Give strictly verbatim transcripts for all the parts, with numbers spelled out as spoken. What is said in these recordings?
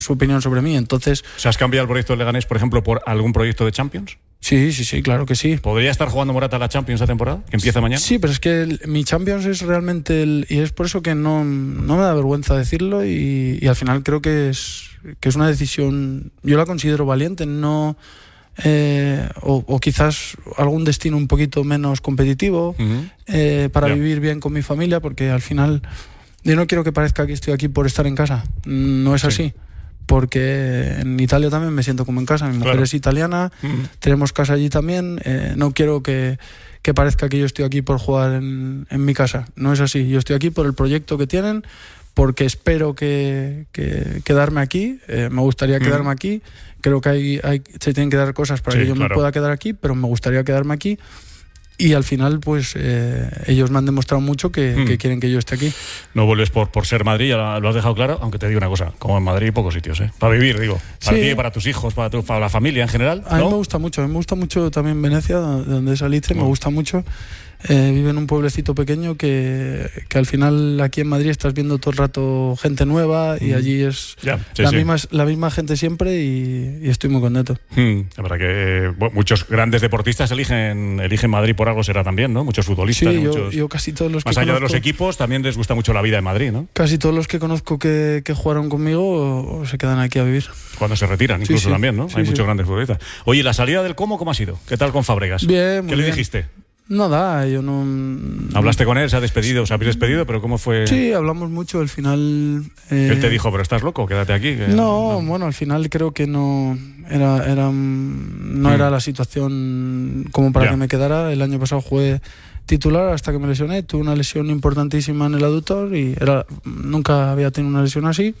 su opinión sobre mí. Entonces, ¿se has cambiado el proyecto de Leganés, por ejemplo, por algún proyecto de Champions? Sí, sí, sí, claro que sí. ¿Podría estar jugando Morata la Champions esta temporada, que empieza mañana? Sí, pero es que el, mi Champions es realmente el, y es por eso que no, no me da vergüenza decirlo y, y al final creo que es que es una decisión, yo la considero valiente, no eh, o, o quizás algún destino un poquito menos competitivo, uh-huh. eh, para yeah. vivir bien con mi familia, porque al final yo no quiero que parezca que estoy aquí por estar en casa, no es sí. así. Porque en Italia también me siento como en casa, mi mujer claro. es italiana, mm. tenemos casa allí también, eh, no quiero que, que parezca que yo estoy aquí por jugar en, en mi casa, no es así, yo estoy aquí por el proyecto que tienen, porque espero que, que quedarme aquí, eh, me gustaría mm. quedarme aquí, creo que hay, hay, se tienen que dar cosas para sí, que yo claro. me pueda quedar aquí, pero me gustaría quedarme aquí. Y al final, pues, eh, ellos me han demostrado mucho que, hmm. que quieren que yo esté aquí. No vuelves por, por ser Madrid, ya lo has dejado claro, aunque te digo una cosa, como en Madrid hay pocos sitios, ¿eh? Para vivir, digo. Para sí. ti, para tus hijos, para, tu, para la familia en general, ¿no? A mí me gusta mucho, a mí me gusta mucho también Venecia, de donde saliste, no. me gusta mucho. Eh, vive en un pueblecito pequeño que, que al final aquí en Madrid estás viendo todo el rato gente nueva y mm. allí es yeah, sí, la, sí. Misma, la misma gente siempre y, y estoy muy contento. Mm. La verdad que bueno, muchos grandes deportistas eligen, eligen Madrid por algo será también, ¿no? Muchos futbolistas. Sí, yo, muchos, yo casi todos los más que allá conozco, de los equipos también les gusta mucho la vida en Madrid, ¿no? Casi todos los que conozco que, que jugaron conmigo o, o se quedan aquí a vivir. Cuando se retiran, incluso sí, sí. también, ¿no? Sí, Hay sí. muchos grandes futbolistas. Oye, ¿la salida del Como cómo ha sido? ¿Qué tal con Fábregas? Bien, ¿Qué le bien. dijiste? Nada, yo no... ¿Hablaste con él? ¿Se ha despedido? ¿Se habéis despedido? ¿Pero cómo fue? Sí, hablamos mucho. Al final... Eh... Él te dijo, pero estás loco, quédate aquí. Que... No, no, bueno, al final creo que no era, era, no mm. era la situación como para ya. que me quedara. El año pasado jugué titular hasta que me lesioné. Tuve una lesión importantísima en el aductor y era, nunca había tenido una lesión así.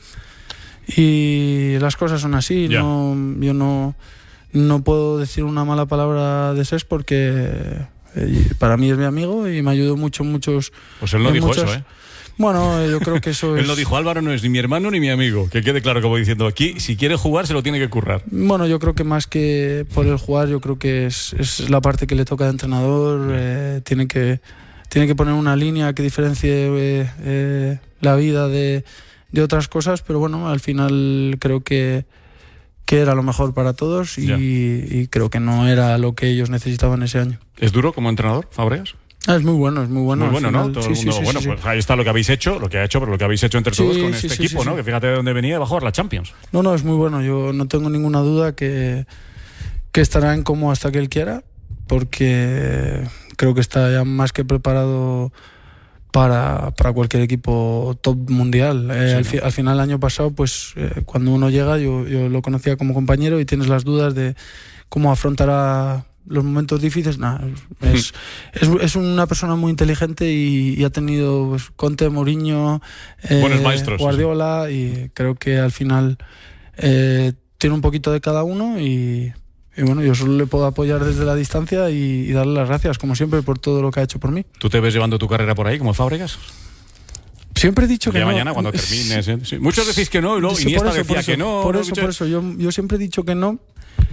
Y las cosas son así. No, yo no, no puedo decir una mala palabra de Cesc porque... para mí es mi amigo y me ayudó mucho en muchos... Pues él no dijo muchos... eso, ¿eh? Bueno, yo creo que eso es... Él no dijo, Álvaro no es ni mi hermano ni mi amigo. Que quede claro que voy diciendo aquí, si quiere jugar se lo tiene que currar. Bueno, yo creo que más que por el jugar, yo creo que es, es la parte que le toca de entrenador. Eh, tiene que tiene que poner una línea que diferencie eh, eh, la vida de, de otras cosas, pero bueno, al final creo que que era lo mejor para todos y, y creo que no era lo que ellos necesitaban ese año. ¿Es duro como entrenador, Fábregas? Ah, es muy bueno, es muy bueno. Muy bueno, final, ¿no? Todo sí, el mundo, sí, sí, bueno, sí, pues ahí está lo que habéis hecho, lo que ha hecho, pero lo que habéis hecho entre todos sí, con sí, este sí, equipo, sí, ¿no? Sí. Que fíjate de dónde venía, va a jugar la Champions. No, no, es muy bueno. Yo no tengo ninguna duda que, que estará en Como hasta que él quiera, porque creo que está ya más que preparado para, para cualquier equipo top mundial. Eh, sí, al, fi, al final, el año pasado, pues eh, cuando uno llega, yo, yo lo conocía como compañero y tienes las dudas de cómo afrontará los momentos difíciles. Nah, es, es, es una persona muy inteligente y, y ha tenido pues, Conte, Mourinho, eh, buenos maestros, Guardiola sí. Y creo que al final eh, tiene un poquito de cada uno y... Y bueno, yo solo le puedo apoyar desde la distancia y, y darle las gracias, como siempre, por todo lo que ha hecho por mí. ¿Tú te ves llevando tu carrera por ahí, como Fábregas? Siempre he dicho que ya no. mañana, cuando termines. ¿eh? Sí. Muchos decís que no, y luego Iniesta eso, decía eso, que no. Por no, eso, muchos... por eso. Yo, yo siempre he dicho que no,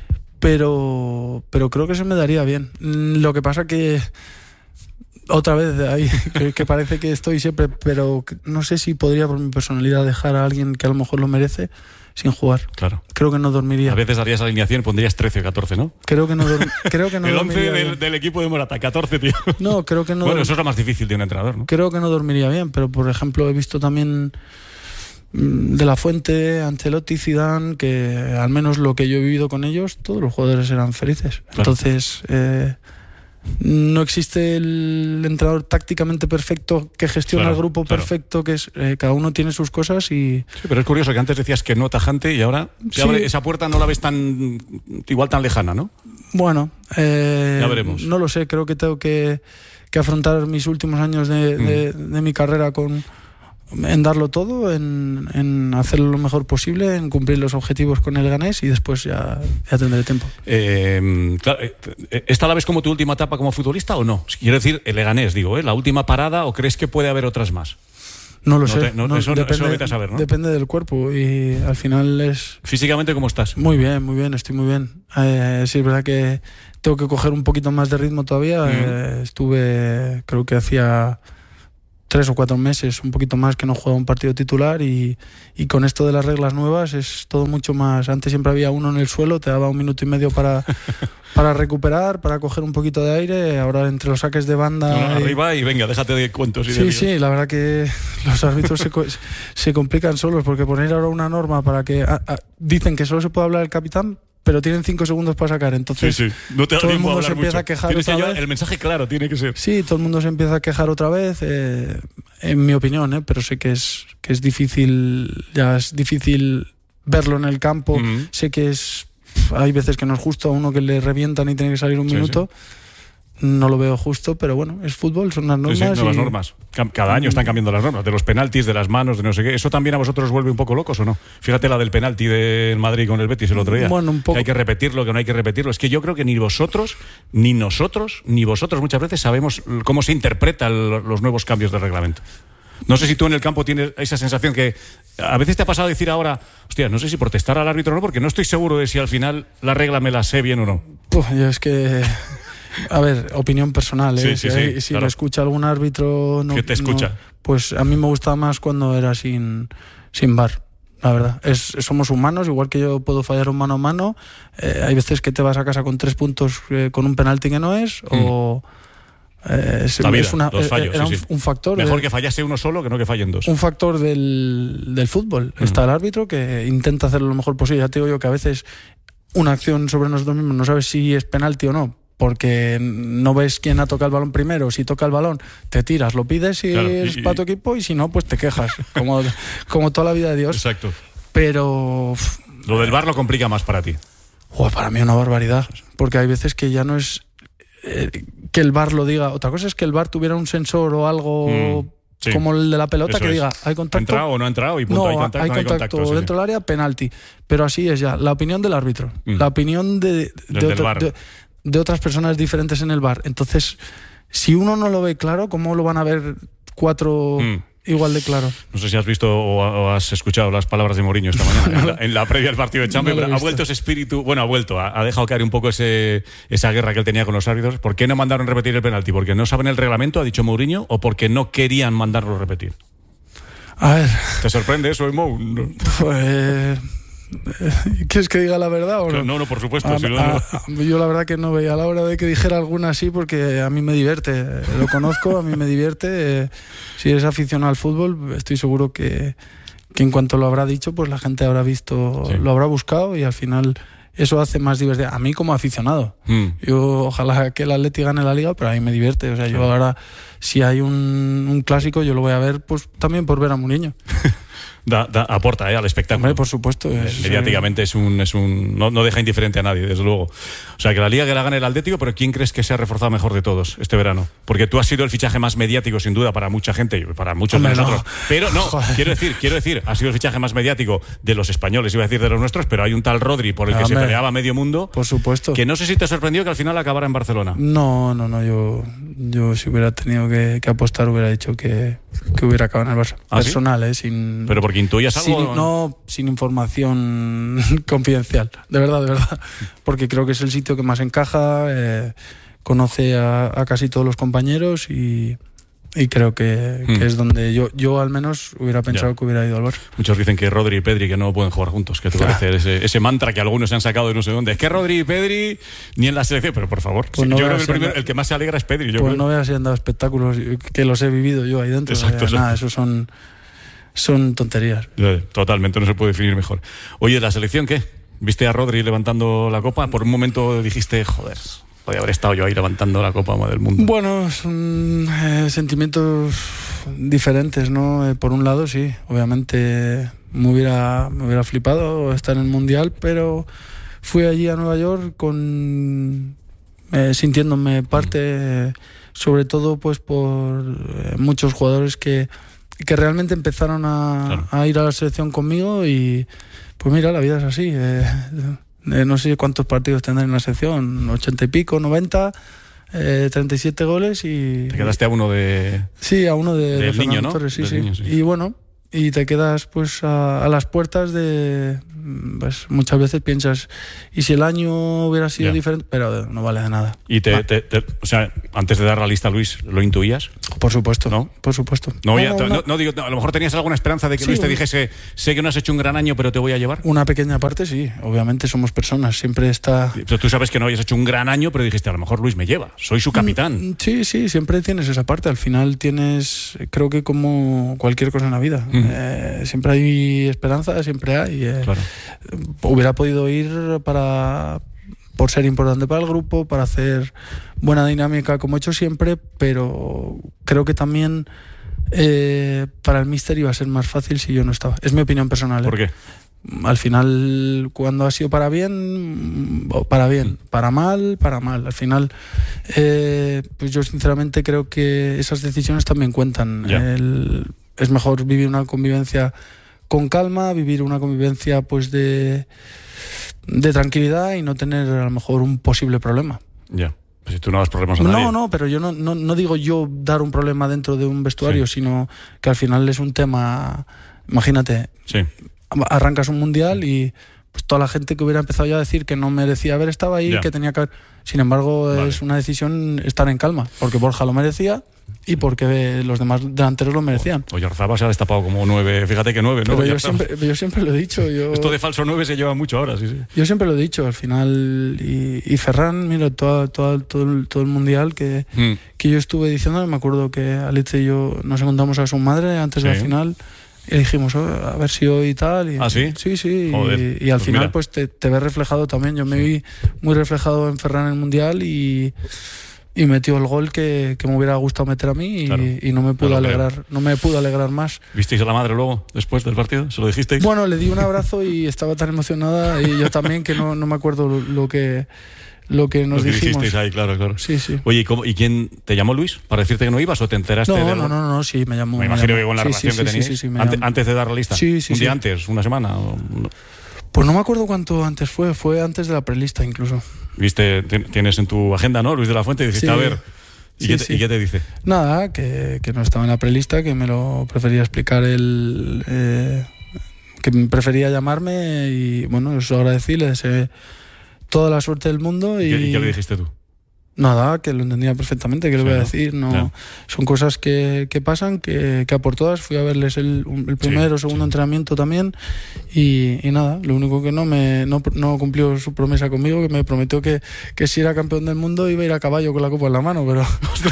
pero, pero creo que se me daría bien. Lo que pasa que... Otra vez de ahí, que, que parece que estoy siempre, pero no sé si podría por mi personalidad dejar a alguien que a lo mejor lo merece sin jugar. Claro. Creo que no dormiría. A veces harías alineación y pondrías trece o catorce, ¿no? Creo que no, creo que no el dormiría once del, del equipo de Morata, catorce, tío. No, creo que no. Bueno, eso es lo más difícil de un entrenador, ¿no? Creo que no dormiría bien, pero por ejemplo he visto también De La Fuente, Ancelotti, Zidane, que al menos lo que yo he vivido con ellos, todos los jugadores eran felices. Claro. Entonces... Eh, no existe el entrenador tácticamente perfecto que gestiona claro, el grupo claro. perfecto, que es eh, cada uno tiene sus cosas y... Sí, pero es curioso que antes decías que no tajante y ahora se sí. abre esa puerta, no la ves tan igual tan lejana, ¿no? Bueno, eh, ya veremos. No lo sé, creo que tengo que, que afrontar mis últimos años de, mm. de, de mi carrera con... en darlo todo, en, en hacerlo lo mejor posible, en cumplir los objetivos con el Leganés y después ya, ya tendré tiempo. Eh, claro, ¿esta la ves como tu última etapa como futbolista o no? Quiero decir, el Leganés, digo, ¿eh? ¿La última parada o crees que puede haber otras más? No lo no sé. Te, no, no, eso, depende, eso lo vete a saber, ¿no? Depende del cuerpo y al final es... ¿Físicamente cómo estás? Muy bien, muy bien, estoy muy bien. Eh, sí, es verdad que tengo que coger un poquito más de ritmo todavía. Mm. Eh, estuve, creo que hacía... tres o cuatro meses, un poquito más, que no juega un partido titular, y, y con esto de las reglas nuevas es todo mucho más. Antes siempre había uno en el suelo, te daba un minuto y medio para, para recuperar, para coger un poquito de aire. Ahora entre los saques de banda... No, y, arriba y venga, déjate de cuentos y sí, de líos. Sí, la verdad que los árbitros se, se complican solos, porque poner ahora una norma para que... A, a, dicen que solo se puede hablar el capitán, pero tienen cinco segundos para sacar, entonces sí, sí. No te todo el mundo se empieza mucho. a quejar Tienes otra que vez. Llevar, el mensaje claro tiene que ser. Sí, todo el mundo se empieza a quejar otra vez, eh, en mi opinión, eh, pero sé que es que es difícil, ya es difícil verlo en el campo. Uh-huh. Sé que es hay veces que no es justo a uno que le revientan y tiene que salir un sí, minuto. Sí. No lo veo justo, pero bueno, es fútbol, son las normas. Sí, sí, nuevas y... normas. Cada año están cambiando las normas, de los penaltis, de las manos, de no sé qué. ¿Eso también a vosotros os vuelve un poco locos o no? Fíjate la del penalti del Madrid con el Betis el otro día. Bueno, un poco. Que hay que repetirlo, que no hay que repetirlo. Es que yo creo que ni vosotros, ni nosotros, ni vosotros muchas veces sabemos cómo se interpretan los nuevos cambios del reglamento. No sé si tú en el campo tienes esa sensación que a veces te ha pasado decir ahora, hostia, no sé si protestar al árbitro o no, porque no estoy seguro de si al final la regla me la sé bien o no. Pues yo es que... A ver, opinión personal, ¿eh? Sí, sí, si sí, si claro. me escucha algún árbitro... No, ¿Qué te escucha? No, pues a mí me gustaba más cuando era sin, sin V A R, la verdad. Es, somos humanos, igual que yo puedo fallar un mano a mano. Eh, hay veces que te vas a casa con tres puntos eh, con un penalti que no es, mm. o... Eh, es, vida, es una, fallos, era sí, un, sí. un factor... Mejor de, que fallase uno solo que no que fallen dos. Un factor del, del fútbol. Mm. Está el árbitro que intenta hacer lo mejor posible. Ya te digo yo que a veces una acción sobre nosotros mismos no sabes si es penalti o no, porque no ves quién ha tocado el balón primero. Si toca el balón, te tiras, lo pides si claro, es y, para tu equipo, y si no, pues te quejas, como, como toda la vida de Dios. Exacto. Pero... Lo del V A R lo complica más para ti. Oh, para mí una barbaridad, porque hay veces que ya no es eh, que el V A R lo diga. Otra cosa es que el V A R tuviera un sensor o algo... Mm. Sí, como el de la pelota, que es. diga, ¿hay contacto? ¿Ha entrado o no ha entrado? Y punto, no, hay contacto, hay no hay contacto, contacto dentro sí. del área, penalti. Pero así es ya, la opinión del árbitro, mm. la opinión de, de, otro, de, de otras personas diferentes en el V A R. Entonces, si uno no lo ve claro, ¿cómo lo van a ver cuatro mm. igual de claro? No sé si has visto o, o has escuchado las palabras de Mourinho esta mañana, en, la, en la previa del partido de Champions. No ha vuelto ese espíritu, bueno, ha vuelto, ha, ha dejado caer un poco ese, esa guerra que él tenía con los árbitros. ¿Por qué no mandaron repetir el penalti? ¿Porque no saben el reglamento, ha dicho Mourinho, o porque no querían mandarlo a repetir? A ver... ¿Te sorprende eso, Mou? No. Pues... ¿Quieres que diga la verdad o no? No, no, por supuesto. A, si no, a, no. Yo la verdad que no veía a la hora de que dijera alguna así, porque a mí me divierte. Lo conozco, a mí me divierte. Si eres aficionado al fútbol, estoy seguro que, que en cuanto lo habrá dicho, pues la gente habrá visto, sí. lo habrá buscado, y al final eso hace más divertido. A mí como aficionado. Mm. Yo ojalá que el Atleti gane la Liga, pero a mí me divierte. O sea, yo ahora, si hay un, un clásico, yo lo voy a ver pues también por ver a Mourinho. Da, da, aporta eh, al espectáculo. Hombre, por supuesto. Es, Mediáticamente es un, es un no, no deja indiferente a nadie, desde luego. O sea, que la Liga que la gane el Atlético, pero ¿quién crees que se ha reforzado mejor de todos este verano? Porque tú has sido el fichaje más mediático, sin duda, para mucha gente y para muchos Hombre, de nosotros. No. Pero no, quiero decir, quiero decir, ha sido el fichaje más mediático de los españoles, iba a decir de los nuestros, pero hay un tal Rodri por el que Hombre, se peleaba medio mundo. Por supuesto. Que no sé si te sorprendió que al final acabara en Barcelona. No, no, no. Yo, yo si hubiera tenido que, que apostar, hubiera dicho que, que hubiera acabado en el Barça. ¿Ah, Personal, sí? ¿eh? Sin, pero porque intuyas algo. Sin, no, sin información confidencial. De verdad, de verdad. Porque creo que es el sitio que más encaja. Eh, conoce a, a casi todos los compañeros y. Y creo que, hmm. que es donde yo, yo al menos hubiera pensado ya. que hubiera ido al Barça. Muchos dicen que Rodri y Pedri que no pueden jugar juntos. ¿Qué te parece ese, ese mantra que algunos se han sacado de no sé dónde? Es que Rodri y Pedri ni en la selección, pero por favor. Pues sí, no yo creo que el, siendo, primero, el que más se alegra es Pedri. Yo pues creo. no veas si han dado espectáculos que los he vivido yo ahí dentro. Exacto, eh, nada, eso son, son tonterías. Totalmente, no se puede definir mejor. Oye, ¿la selección qué? ¿Viste a Rodri levantando la copa? Por un momento dijiste, joder, podía haber estado yo ahí levantando la Copa del Mundo. Bueno, son eh, sentimientos diferentes, ¿no? Eh, por un lado, sí, obviamente me hubiera, me hubiera flipado estar en el Mundial, pero fui allí a Nueva York con eh, sintiéndome parte, eh, sobre todo pues por eh, muchos jugadores que, que realmente empezaron a, claro. a ir a la selección conmigo y pues mira, la vida es así. Eh, Eh, no sé cuántos partidos tendrán en la sección, ochenta y pico, noventa, eh, treinta y siete goles y... Te quedaste a uno de... Sí, a uno de... Del de niño, ¿no? Torres, sí, Del sí. Niño, sí. Y bueno, y te quedas pues a, a las puertas de pues muchas veces piensas, ¿y si el año hubiera sido ya. diferente? Pero no vale de nada. Y te, te, te, o sea, antes de dar la lista, Luis, ¿lo intuías? Por supuesto, ¿No? Por supuesto. No, ya, Una- no, no digo, no, a lo mejor tenías alguna esperanza de que Sí, Luis te un- dijese, sé que no has hecho un gran año, pero te voy a llevar. Una pequeña parte, sí. Obviamente somos personas. Siempre está... Pero tú sabes que no habías hecho un gran año, pero dijiste, a lo mejor Luis me lleva, soy su capitán. Sí, sí, siempre tienes esa parte. Al final tienes, creo que como cualquier cosa en la vida, Mm. eh, siempre hay esperanza, siempre hay. eh, Claro. Hubiera podido ir para por ser importante para el grupo, para hacer buena dinámica como he hecho siempre, pero creo que también eh, para el míster iba a ser más fácil si yo no estaba. Es mi opinión personal. ¿eh? ¿Por qué? Al final, cuando ha sido para bien, o para bien, para mal, para mal. Al final, eh, pues yo sinceramente creo que esas decisiones también cuentan. Ya. El- es mejor vivir una convivencia con calma, vivir una convivencia pues de, de tranquilidad y no tener a lo mejor un posible problema. Ya. Pues si tú no das problemas a nadie. No, no, pero yo no, no, no digo yo dar un problema dentro de un vestuario, Sí. sino que al final es un tema, imagínate, Sí. arrancas un mundial y pues toda la gente que hubiera empezado ya a decir que no merecía haber estado ahí, Ya. que tenía que haber... Sin embargo, Vale. es una decisión estar en calma, porque Borja lo merecía y porque los demás delanteros lo merecían. Oyarzabal se ha destapado como nueve, fíjate que nueve, ¿no? Pero yo Oyarzabal. siempre, yo siempre lo he dicho. Yo, Esto de falso nueve se lleva mucho ahora, sí, sí. yo siempre lo he dicho, al final. Y, y Ferran, mira, todo, todo, todo, el, todo el mundial que, Mm. que yo estuve diciendo, me acuerdo que Alitze y yo nos encontramos a su madre antes de Sí. la final. Y dijimos, oh, a ver si hoy y tal. Y, ¿Ah, sí? Sí, sí. Joder, y, y al pues final, mira. pues te, te ves reflejado también. Yo me vi muy reflejado en Ferran en el mundial y, y metió el gol que, que me hubiera gustado meter a mí y, Claro. y no me pudo No lo creo. alegrar, no me pudo alegrar más. ¿Visteis a la madre luego, después del partido? ¿Se lo dijisteis? Bueno, le di un abrazo y estaba tan emocionada y yo también que no, no me acuerdo lo, lo que lo que nos Lo que dijimos. dijisteis ahí, claro, claro. Sí, sí. Oye, ¿y, cómo- ¿y quién te llamó, Luis? ¿Para decirte que no ibas o te enteraste No, de no, no, no, sí, me llamó. Me me imagino llamó. que con la Sí, relación sí, que sí, teníais. sí, sí, me Ante- llamó. antes de dar la lista. Sí, sí, Un día sí. antes, una semana. o- no. Pues no me acuerdo cuánto antes fue, fue antes de la prelista incluso. Viste, ti- tienes en tu agenda, ¿no? Luis de la Fuente, y dijiste, Sí. a ver. ¿Y, Sí, qué te, sí. y qué te dice? Nada, que, que no estaba en la prelista, que me lo prefería explicar él, eh, que prefería llamarme y bueno, eso agradecí, le deseé toda la suerte del mundo y... ¿Y, qué, y qué le dijiste tú? Nada, que lo entendía perfectamente, que le Sí, voy a ¿no? decir. No, Ya. Son cosas que, que pasan, que, que a por todas fui a verles el, el primero o Sí, segundo sí. entrenamiento también y, y nada, lo único que no me no, no cumplió su promesa conmigo, que me prometió que, que si era campeón del mundo iba a ir a caballo con la copa en la mano, pero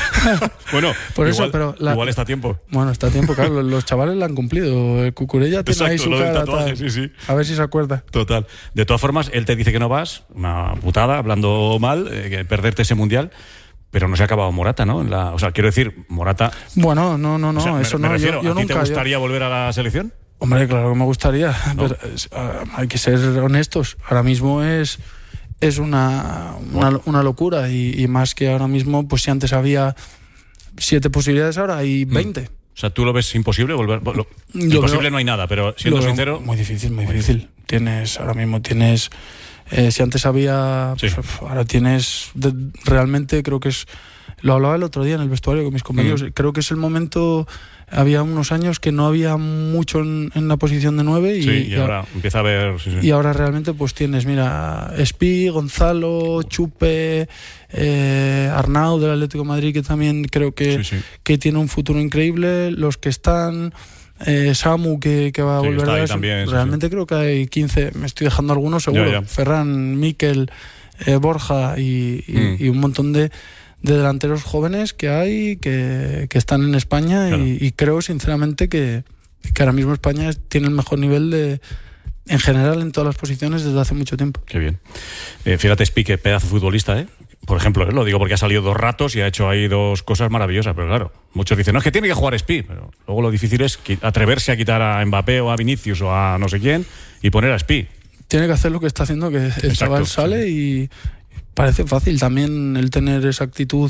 Bueno, Por eso, igual, pero la- igual está a tiempo. bueno, está a tiempo, claro, los, los chavales la han cumplido. El Cucurella tiene ahí Exacto, su lo del cara, tatuaje, tal. sí, sí. A ver si se acuerda. Total. De todas formas, él te dice que no vas, una putada, hablando mal, eh, que perderte ese mundial, pero no se ha acabado Morata, ¿no? En la- o sea, quiero decir, Morata. Bueno, no, no, no, o sea, me- eso me no. refiero, yo, yo ¿a ti nunca. te yo- gustaría volver a la selección? Hombre, claro que me gustaría, ¿No? pero es- ah, hay que ser honestos. Ahora mismo es, es una, una, una locura y, y más que ahora mismo, pues si antes había siete posibilidades, ahora hay veinte. O sea, ¿tú lo ves imposible volver? Lo- Lo imposible veo- no hay nada, pero siendo Lo veo sincero. Muy difícil, muy difícil. Tienes, ahora mismo tienes, eh, si antes había, Sí. pues, ahora tienes, de- realmente creo que es, lo hablaba el otro día en el vestuario con mis compañeros, Mm. creo que es el momento, había unos años que no había mucho en, en la posición de nueve y, Sí, y y ahora empieza a ver. Sí, sí. y ahora realmente pues tienes, mira, Espi, Gonzalo, Chupe, eh, Arnau del Atlético de Madrid, que también creo que, Sí, sí. que tiene un futuro increíble, los que están, eh, Samu que, que va a Sí, volver está a ahí eso. también, sí, Realmente creo que hay quince, me estoy dejando algunos seguro, Ya, ya. Ferran, Miquel, eh, Borja y, y, Mm. y un montón de, de delanteros jóvenes que hay, que, que están en España Claro. y, y creo sinceramente que, que ahora mismo España es- tiene el mejor nivel de en general en todas las posiciones desde hace mucho tiempo. Qué bien. Eh, fíjate, Spi, qué pedazo de futbolista, ¿eh? Por ejemplo, ¿eh? Lo digo porque ha salido dos ratos y ha hecho ahí dos cosas maravillosas, pero claro, muchos dicen, no, es que tiene que jugar Spi, pero luego lo difícil es qui- atreverse a quitar a Mbappé o a Vinicius o a no sé quién y poner a Spi. Tiene que hacer lo que está haciendo, que el Exacto, chaval sale y parece fácil también el tener esa actitud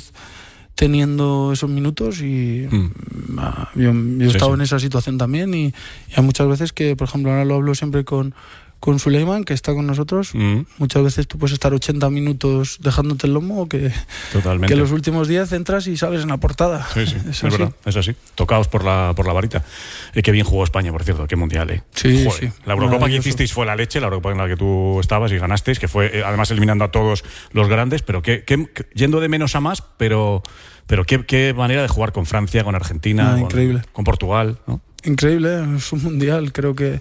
teniendo esos minutos y Mm. ah, yo, yo he Sí, estado sí. en esa situación también y, y hay muchas veces que, por ejemplo, ahora lo hablo siempre con, con Suleiman, que está con nosotros. Mm. Muchas veces tú puedes estar ochenta minutos dejándote el lomo, que, Totalmente. que los últimos diez entras y sales en la portada. Sí, sí, es, es verdad, es así. Tocaos por la, por la varita. Eh, qué bien jugó España, por cierto, qué mundial, ¿eh? Sí, Joder, sí. La Eurocopa que hicisteis fue la leche, la Eurocopa en la que tú estabas y ganasteis, que fue, eh, además, eliminando a todos los grandes, pero que, que, que yendo de menos a más, pero, pero qué, qué manera de jugar con Francia, con Argentina, ah, con, increíble. con Portugal, ¿no? Increíble, es un mundial, creo que...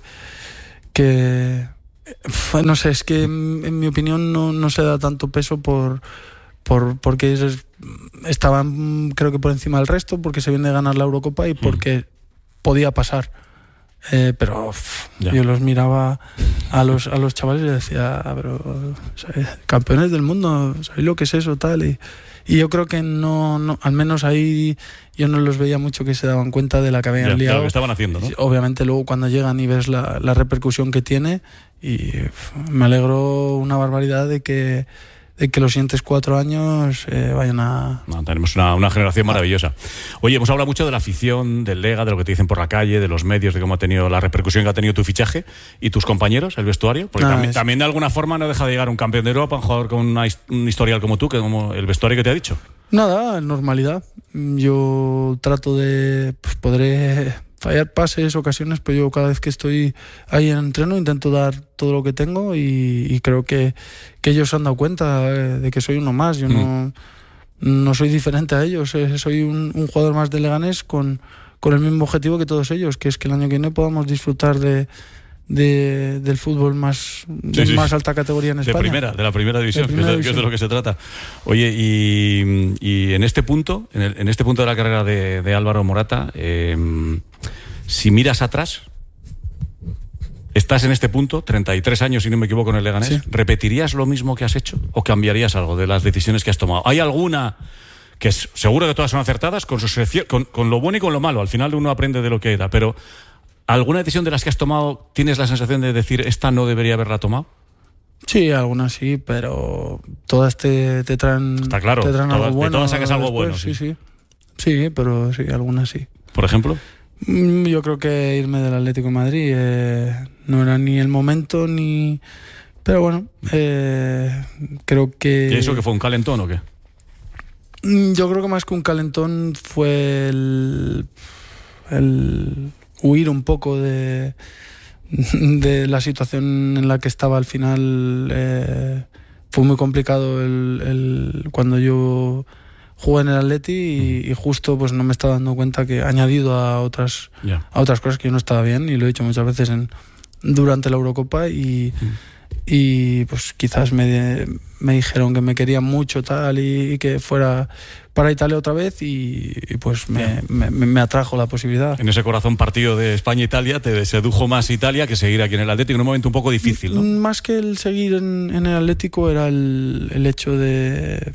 que no sé, es que en, en mi opinión no, no se da tanto peso por, por porque es, estaban creo que por encima del resto, porque se viene de ganar la Eurocopa y porque mm. podía pasar. Eh, pero uf, yo los miraba a los a los chavales y decía, pero ¿sabes? Campeones del mundo, ¿sabéis lo que es eso? Tal y, y yo creo que no, no, al menos ahí yo no los veía mucho que se daban cuenta de la que habían ya, liado. De lo que estaban haciendo, ¿no? Obviamente luego cuando llegan y ves la, la repercusión que tiene, y uf, me alegro una barbaridad de que de que los siguientes cuatro años eh, vayan a... No, tenemos una, una generación maravillosa. Oye, hemos hablado mucho de la afición, del Lega, de lo que te dicen por la calle, de los medios, de cómo ha tenido la repercusión que ha tenido tu fichaje y tus compañeros, el vestuario, porque ah, también, es... también de alguna forma no deja de llegar un campeón de Europa, un jugador con una, un historial como tú, que como el vestuario que te ha dicho. Nada, normalidad. Yo trato de... Pues podré fallar pases, ocasiones, pero yo cada vez que estoy ahí en entreno intento dar todo lo que tengo y, y creo que, que ellos se han dado cuenta de que soy uno más. Yo mm. no, no soy diferente a ellos, soy un, un jugador más de Leganés con, con el mismo objetivo que todos ellos, que es que el año que viene podamos disfrutar de... De, del fútbol más de sí, sí. más alta categoría en España. De primera, de la primera división, primera que, es de, división. que es de lo que se trata. Oye, y, y en este punto, en, el, en este punto de la carrera de, de Álvaro Morata, eh, si miras atrás, estás en este punto, treinta y tres años, si no me equivoco, en el Leganés, sí. ¿repetirías lo mismo que has hecho o cambiarías algo de las decisiones que has tomado? ¿Hay alguna que es, seguro que todas son acertadas, con, su selección, con, con lo bueno y con lo malo? Al final uno aprende de lo que era, pero ¿alguna decisión de las que has tomado tienes la sensación de decir esta no debería haberla tomado? Sí, algunas sí, pero todas te, te traen, Está claro, te traen todas, algo bueno. De todas sacas algo después, bueno. Sí, sí, sí. Sí, pero sí, algunas sí. ¿Por ejemplo? Yo creo que irme del Atlético de Madrid eh, no era ni el momento ni... Pero bueno, eh, creo que... ¿Y eso que fue un calentón o qué? Yo creo que más que un calentón fue el... el huir un poco de, de la situación en la que estaba al final. Eh, fue muy complicado el, el, cuando yo jugué en el Atleti y, y justo pues no me estaba dando cuenta que añadido a otras, yeah. a otras cosas que yo no estaba bien, y lo he dicho muchas veces en, durante la Eurocopa y, mm. y pues quizás me, me dijeron que me querían mucho tal y, y que fuera para Italia otra vez y, y pues me, me, me atrajo la posibilidad. En ese corazón partido de España-Italia te sedujo más Italia que seguir aquí en el Atlético en un momento un poco difícil, ¿no? Más que el seguir en, en el Atlético era el, el hecho de,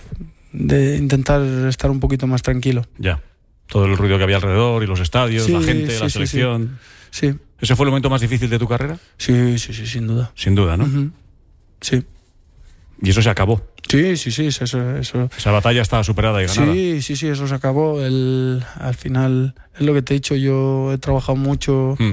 de intentar estar un poquito más tranquilo. Ya, todo el ruido que había alrededor y los estadios, sí, la gente, sí, la selección. Sí, sí. ¿Ese fue el momento más difícil de tu carrera? Sí, sí, sí, sin duda. Sin duda, ¿no? Uh-huh. Sí. Y eso se acabó. Sí, sí, sí, eso, eso. Esa batalla estaba superada y ganada. Sí, sí, sí, eso se acabó. El, al final, es lo que te he dicho, yo he trabajado mucho, mm.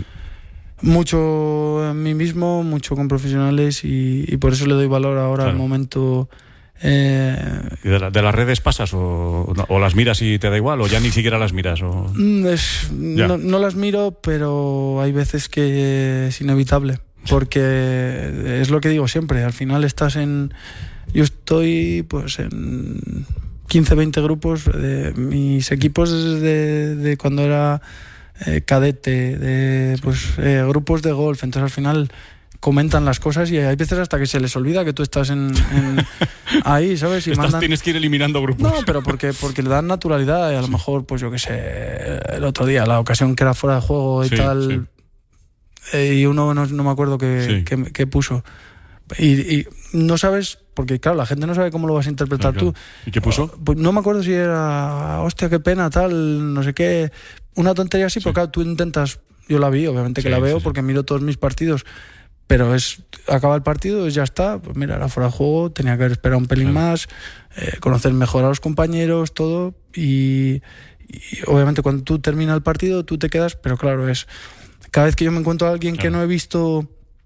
mucho en mí mismo, mucho con profesionales y, y por eso le doy valor ahora claro. al momento. Eh, ¿Y de, la, de las redes pasas o, o las miras y te da igual o ya ni siquiera las miras? O... Es, no, no las miro, pero hay veces que es inevitable. Porque es lo que digo siempre, al final estás en... Yo estoy pues en quince, veinte grupos de mis equipos desde de cuando era eh, cadete, de pues eh, grupos de golf, entonces al final comentan las cosas y hay veces hasta que se les olvida que tú estás en, en ahí, ¿sabes? Y estás, mandan... tienes que ir eliminando grupos. No, pero porque, porque le dan naturalidad y a lo sí. mejor, pues yo qué sé, el otro día, la ocasión que era fuera de juego y sí, tal... Sí. Eh, y uno no, no me acuerdo qué, sí. qué, qué puso y, y no sabes, porque claro, la gente no sabe cómo lo vas a interpretar claro, claro. tú. ¿Y qué puso? Pues no me acuerdo si era hostia, qué pena, tal, no sé qué, una tontería así, sí. porque claro, tú intentas, yo la vi, obviamente que sí, la veo sí, sí. porque miro todos mis partidos, pero es acaba el partido, ya está, pues mira, era fuera de juego, tenía que haber esperado un pelín claro. más, eh, conocer mejor a los compañeros, todo, y, y obviamente cuando tú terminas el partido tú te quedas, pero claro, es cada vez que yo me encuentro a alguien claro. que no he visto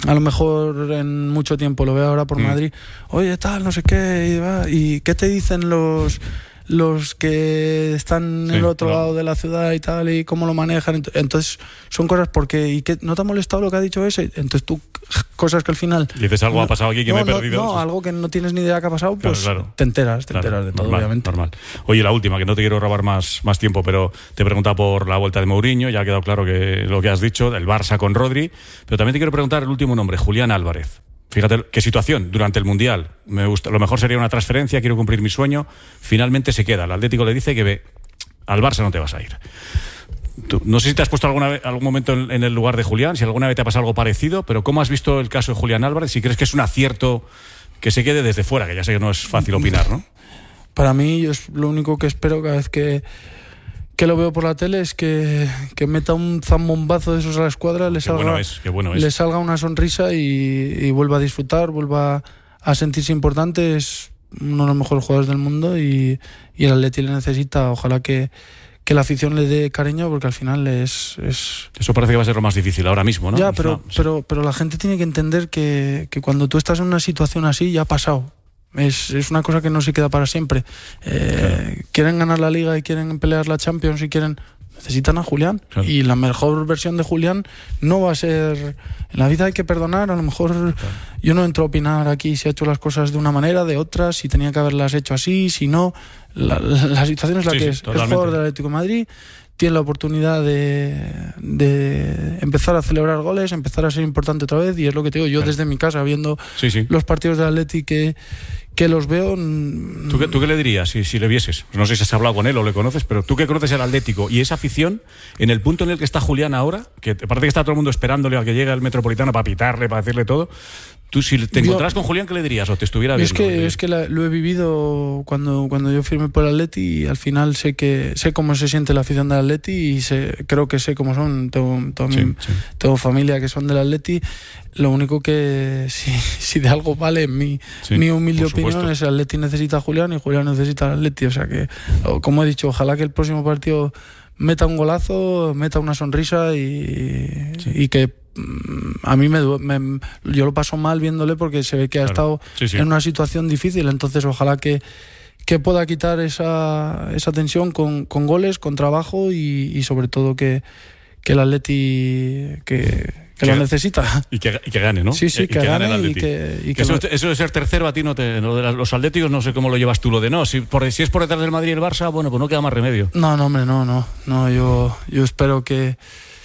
a lo mejor en mucho tiempo, lo veo ahora por mm. Madrid, oye, tal, no sé qué, y, va, y ¿qué te dicen los... los que están sí, en el otro claro. lado de la ciudad y tal, y cómo lo manejan? Entonces son cosas porque ¿y qué, no te ha molestado lo que ha dicho ese? Entonces tú, cosas que al final dices, algo no, ha pasado aquí que no, me he perdido. No, no, algo que no tienes ni idea que ha pasado, pues claro, claro. te enteras, te claro, enteras de todo, normal, obviamente. Normal. Oye, la última, que no te quiero robar más, más tiempo, pero te pregunta por la vuelta de Mourinho, ya ha quedado claro que lo que has dicho, el Barça con Rodri, pero también te quiero preguntar el último nombre, Julián Álvarez. Fíjate qué situación durante el Mundial. Me gusta, lo mejor sería una transferencia, quiero cumplir mi sueño. Finalmente se queda. El Atlético le dice que ve, al Barça no te vas a ir. Tú, no sé si te has puesto alguna vez, algún momento en, en el lugar de Julián, si alguna vez te ha pasado algo parecido, pero ¿cómo has visto el caso de Julián Álvarez? Si crees que es un acierto que se quede desde fuera, que ya sé que no es fácil opinar, ¿no? Para mí, yo es lo único que espero cada vez que... que lo veo por la tele es que, que meta un zambombazo de esos a la escuadra, le salga, bueno es, bueno le salga una sonrisa y, y vuelva a disfrutar, vuelva a sentirse importante. Es uno de los mejores jugadores del mundo y, y el Atleti le necesita. Ojalá que, que la afición le dé cariño, porque al final es, es... Eso parece que va a ser lo más difícil ahora mismo, ¿no? Ya, pero, no, sí. pero, pero la gente tiene que entender que, que cuando tú estás en una situación así ya ha pasado. Es, es una cosa que no se queda para siempre. Eh, claro. Quieren ganar la Liga y quieren pelear la Champions y quieren... Necesitan a Julián. Claro. Y la mejor versión de Julián no va a ser... En la vida hay que perdonar. A lo mejor claro. yo no entro a opinar aquí si ha hecho las cosas de una manera, de otra, si tenía que haberlas hecho así, si no. La, la, la situación es la sí, que sí, es. Totalmente. Es jugador del Atlético de Madrid. Tiene la oportunidad de, de empezar a celebrar goles, empezar a ser importante otra vez, y es lo que te digo, yo claro. desde mi casa, viendo sí, sí. los partidos del Atleti que, que los veo... ¿Tú qué, ¿Tú qué le dirías si, si le vieses? No sé si has hablado con él o le conoces, pero tú que conoces el Atlético y esa afición, en el punto en el que está Julián ahora, que parece que está todo el mundo esperándole a que llegue el Metropolitano para pitarle, para decirle todo... Tú, si te encontrás con Julián, ¿qué le dirías? ¿O te estuviera viendo? Es que, es que la, lo he vivido cuando, cuando yo firmé por el Atleti, y al final sé que sé cómo se siente la afición del Atleti y sé, creo que sé cómo son. Tengo, tengo, sí, mi, sí. tengo familia que son del Atleti. Lo único que, si, si de algo vale, mi, sí, mi humilde opinión es que el Atleti necesita a Julián y Julián necesita al Atleti. O sea que, como he dicho, ojalá que el próximo partido meta un golazo, meta una sonrisa y, sí. y que a mí me, me yo lo paso mal viéndole porque se ve que ha claro. estado sí, sí. en una situación difícil. Entonces ojalá que, que pueda quitar esa, esa tensión con, con goles, con trabajo y, y sobre todo que, que el Atleti que, que lo necesita y que, y que gane, ¿no? Sí, sí, y, que, que gane, gane y que, y que eso, lo... eso de ser tercero a ti no te, lo de los atléticos no sé cómo lo llevas tú, lo de no si, por, si es por detrás del Madrid y el Barça, bueno, pues no queda más remedio. No, no, hombre, no, no, no yo, yo espero que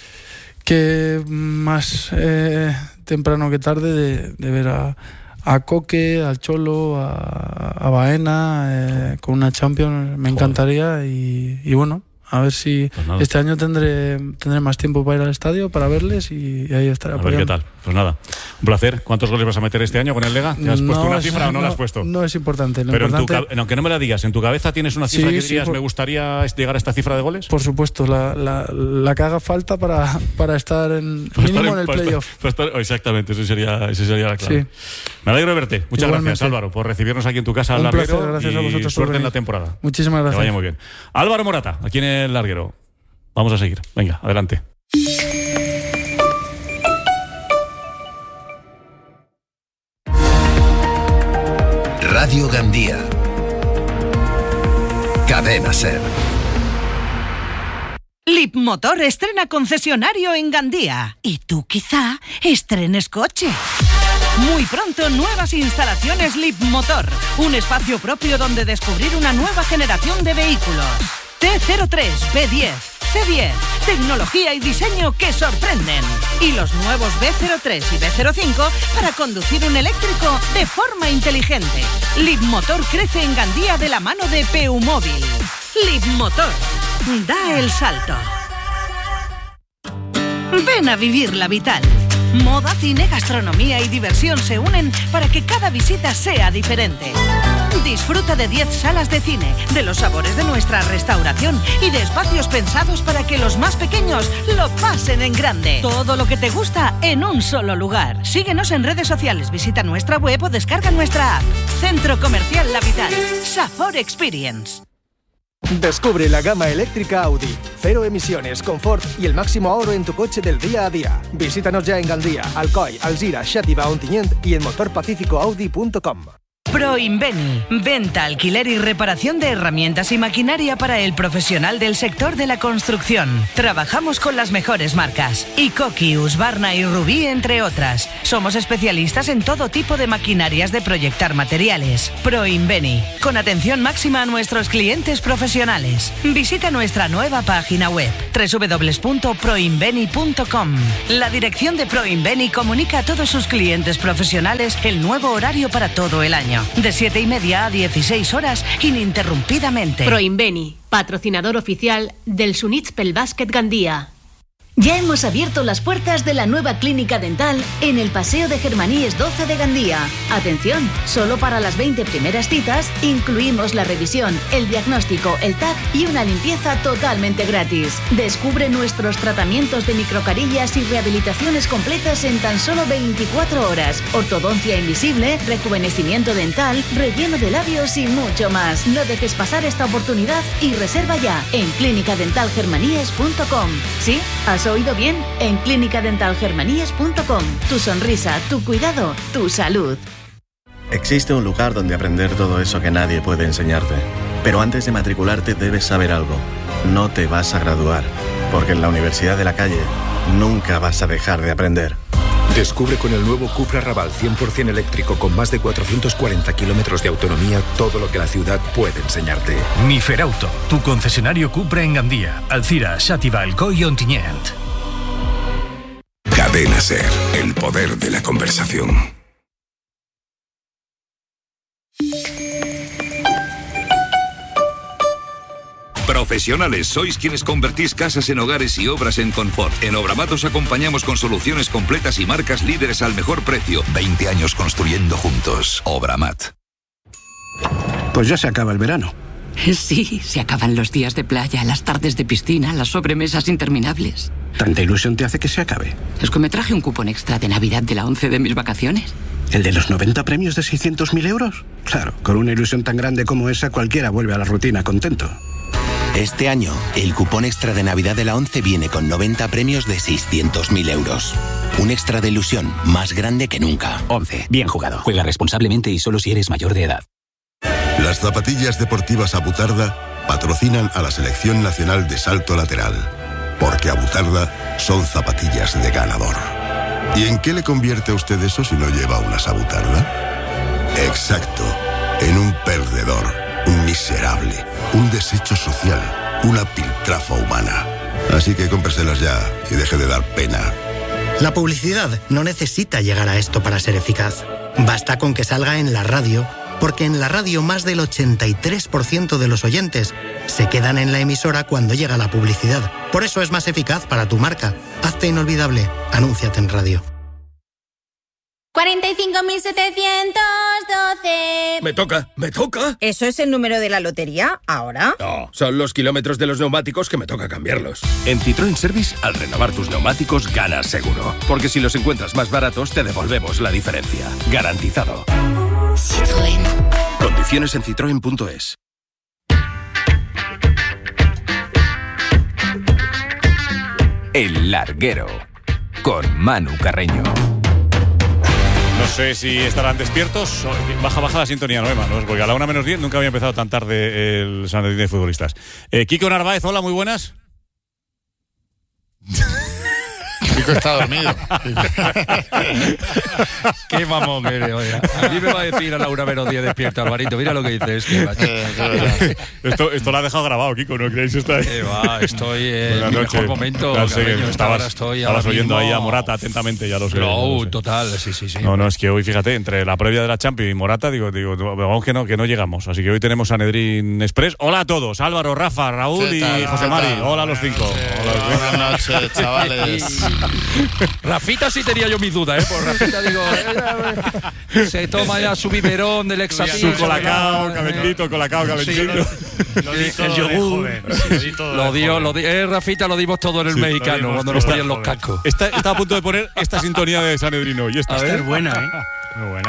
que más eh, temprano que tarde de, de ver a, a Coque, al Cholo, a, a Baena eh, con una Champions, me encantaría y, y bueno, a ver si pues este año tendré tendré más tiempo para ir al estadio, para verles y, y ahí estaré apoyando. A ver qué tal. Pues nada, un placer. ¿Cuántos goles vas a meter este año con el Lega? ¿Te has no, puesto una cifra o no, no la has puesto? No es importante. Lo Pero importante... En tu, aunque no me la digas, ¿en tu cabeza tienes una cifra sí, que dirías, sí, por... me gustaría llegar a esta cifra de goles? Por supuesto, la, la, la que haga falta para, para estar en para mínimo estar en el playoff. Exactamente, eso sería, eso sería la clave. Sí. Me alegro de verte. Muchas Igualmente. gracias, Álvaro, por recibirnos aquí en tu casa al Larguero. Gracias a vosotros. Y suerte en la temporada. Muchísimas gracias. Que vaya muy bien. Álvaro Morata, aquí en el Larguero. Vamos a seguir. Venga, adelante. Radio Gandía. Cadena Ser. Lipmotor estrena concesionario en Gandía. Y tú quizá estrenes coche. Muy pronto, nuevas instalaciones Lipmotor. Un espacio propio donde descubrir una nueva generación de vehículos. T cero tres, B diez, C diez. Tecnología y diseño que sorprenden. Y los nuevos B cero tres y B cero cinco para conducir un eléctrico de forma inteligente. Lipmotor crece en Gandía de la mano de Peumóvil. Lipmotor. Da el salto. Ven a vivir la Vital. Moda, cine, gastronomía y diversión se unen para que cada visita sea diferente. Disfruta de diez salas de cine, de los sabores de nuestra restauración y de espacios pensados para que los más pequeños lo pasen en grande. Todo lo que te gusta en un solo lugar. Síguenos en redes sociales, visita nuestra web o descarga nuestra app. Centro Comercial La Vital. Safor Experience. Descubre la gama eléctrica Audi. Cero emisiones, confort y el máximo ahorro en tu coche del día a día. Visítanos ya en Gandía, Alcoy, Alzira, Xàtiva, Ontinyent y en motor pacífico audi punto com. Proinveni, venta, alquiler y reparación de herramientas y maquinaria para el profesional del sector de la construcción. Trabajamos con las mejores marcas, Ikoki, Husqvarna y Rubí, entre otras. Somos especialistas en todo tipo de maquinarias de proyectar materiales. Proinveni, con atención máxima a nuestros clientes profesionales. Visita nuestra nueva página web, doble u doble u doble u punto proinveni punto com. La dirección de Proinveni comunica a todos sus clientes profesionales el nuevo horario para todo el año. De siete y media a dieciséis horas, ininterrumpidamente. Proinveni, patrocinador oficial del Sunitspel Basket Gandía. Ya hemos abierto las puertas de la nueva clínica dental en el Paseo de Germaníes doce de Gandía. Atención, solo para las veinte primeras citas incluimos la revisión, el diagnóstico, el T A C y una limpieza totalmente gratis. Descubre nuestros tratamientos de microcarillas y rehabilitaciones completas en tan solo veinticuatro horas. Ortodoncia invisible, rejuvenecimiento dental, relleno de labios y mucho más. No dejes pasar esta oportunidad y reserva ya en clínica dental germaníes punto com. ¿Sí? ¿Has oído bien? En clínica dental germaníes punto com. Tu sonrisa, tu cuidado, tu salud. Existe un lugar donde aprender todo eso que nadie puede enseñarte. Pero antes de matricularte debes saber algo. No te vas a graduar, porque en la Universidad de la Calle nunca vas a dejar de aprender. Descubre con el nuevo Cupra Raval cien por ciento eléctrico con más de cuatrocientos cuarenta kilómetros de autonomía todo lo que la ciudad puede enseñarte. Niferauto, tu concesionario Cupra en Gandía, Alzira, Xàtiva, Alcoy y Ontinyent. Cadena SER, el poder de la conversación. Profesionales, sois quienes convertís casas en hogares y obras en confort. En Obramat os acompañamos con soluciones completas y marcas líderes al mejor precio. veinte años construyendo juntos. Obramat. Pues ya se acaba el verano. Sí, se acaban los días de playa, las tardes de piscina, las sobremesas interminables. ¿Tanta ilusión te hace que se acabe? Es que me traje un cupón extra de Navidad de la once de mis vacaciones. ¿El de los noventa premios de seiscientos mil euros? Claro, con una ilusión tan grande como esa cualquiera vuelve a la rutina contento. Este año, el cupón extra de Navidad de la once viene con noventa premios de seiscientos mil euros. Un extra de ilusión más grande que nunca. once. Bien jugado. Juega responsablemente y solo si eres mayor de edad. Las zapatillas deportivas Abutarda patrocinan a la Selección Nacional de Salto Lateral. Porque Abutarda son zapatillas de ganador. ¿Y en qué le convierte a usted eso si no lleva unas Abutarda? Exacto, en un perdedor, un miserable, un desecho social, una piltrafa humana. Así que cómpreselas ya y deje de dar pena. La publicidad no necesita llegar a esto para ser eficaz. Basta con que salga en la radio, porque en la radio más del ochenta y tres por ciento de los oyentes se quedan en la emisora cuando llega la publicidad. Por eso es más eficaz para tu marca. Hazte inolvidable. Anúnciate en radio. cuarenta y cinco mil setecientos doce. Me toca, me toca. ¿Eso es el número de la lotería ahora? No, son los kilómetros de los neumáticos que me toca cambiarlos. En Citroën Service, al renovar tus neumáticos, ganas seguro. Porque si los encuentras más baratos, te devolvemos la diferencia. Garantizado. Citroën. Condiciones en citroen punto es. El Larguero, con Manu Carreño. No sé si estarán despiertos. Baja, baja la sintonía, no, Emma, ¿no? Porque a la una menos diez nunca había empezado tan tarde el Sanedrín de futbolistas. Eh, Kiko Narváez, hola, muy buenas. Kiko está dormido. Qué mamón eres, oye. A mí me va a decir a Laura Menos diez despierta, Alvarito. Mira lo que dice este, macho. Eh, esto, esto lo ha dejado grabado, Kiko, ¿no creéis? Está ahí. Eh, va, estoy en mi mejor momento. Claro, sé que estabas, estoy estabas oyendo mismo... ahí a Morata atentamente, ya lo sé. No, lo sé. total, sí, sí, sí. No, no, es que hoy, fíjate, entre la previa de la Champions y Morata, digo, digo, vamos que no, que no llegamos. Así que hoy tenemos Sanedrín Express. Hola a todos, Álvaro, Rafa, Raúl y José Mari. Hola a los cinco. Hola. Buenas noches, chavales. Rafita sí tenía yo mis dudas, ¿eh? Por Rafita digo, eh, se toma ya su biberón del Exatil. Su colacao, calentito, colacao, calentito. Sí, lo, lo di todo el yogur. Sí, lo, lo dio, lo di, eh, Rafita lo dimos todo en el sí, mexicano cuando nos ponían los cascos. Está, está a punto de poner esta sintonía de Sanedrino. Y esta, a ver, es buena, ¿eh? Muy buena.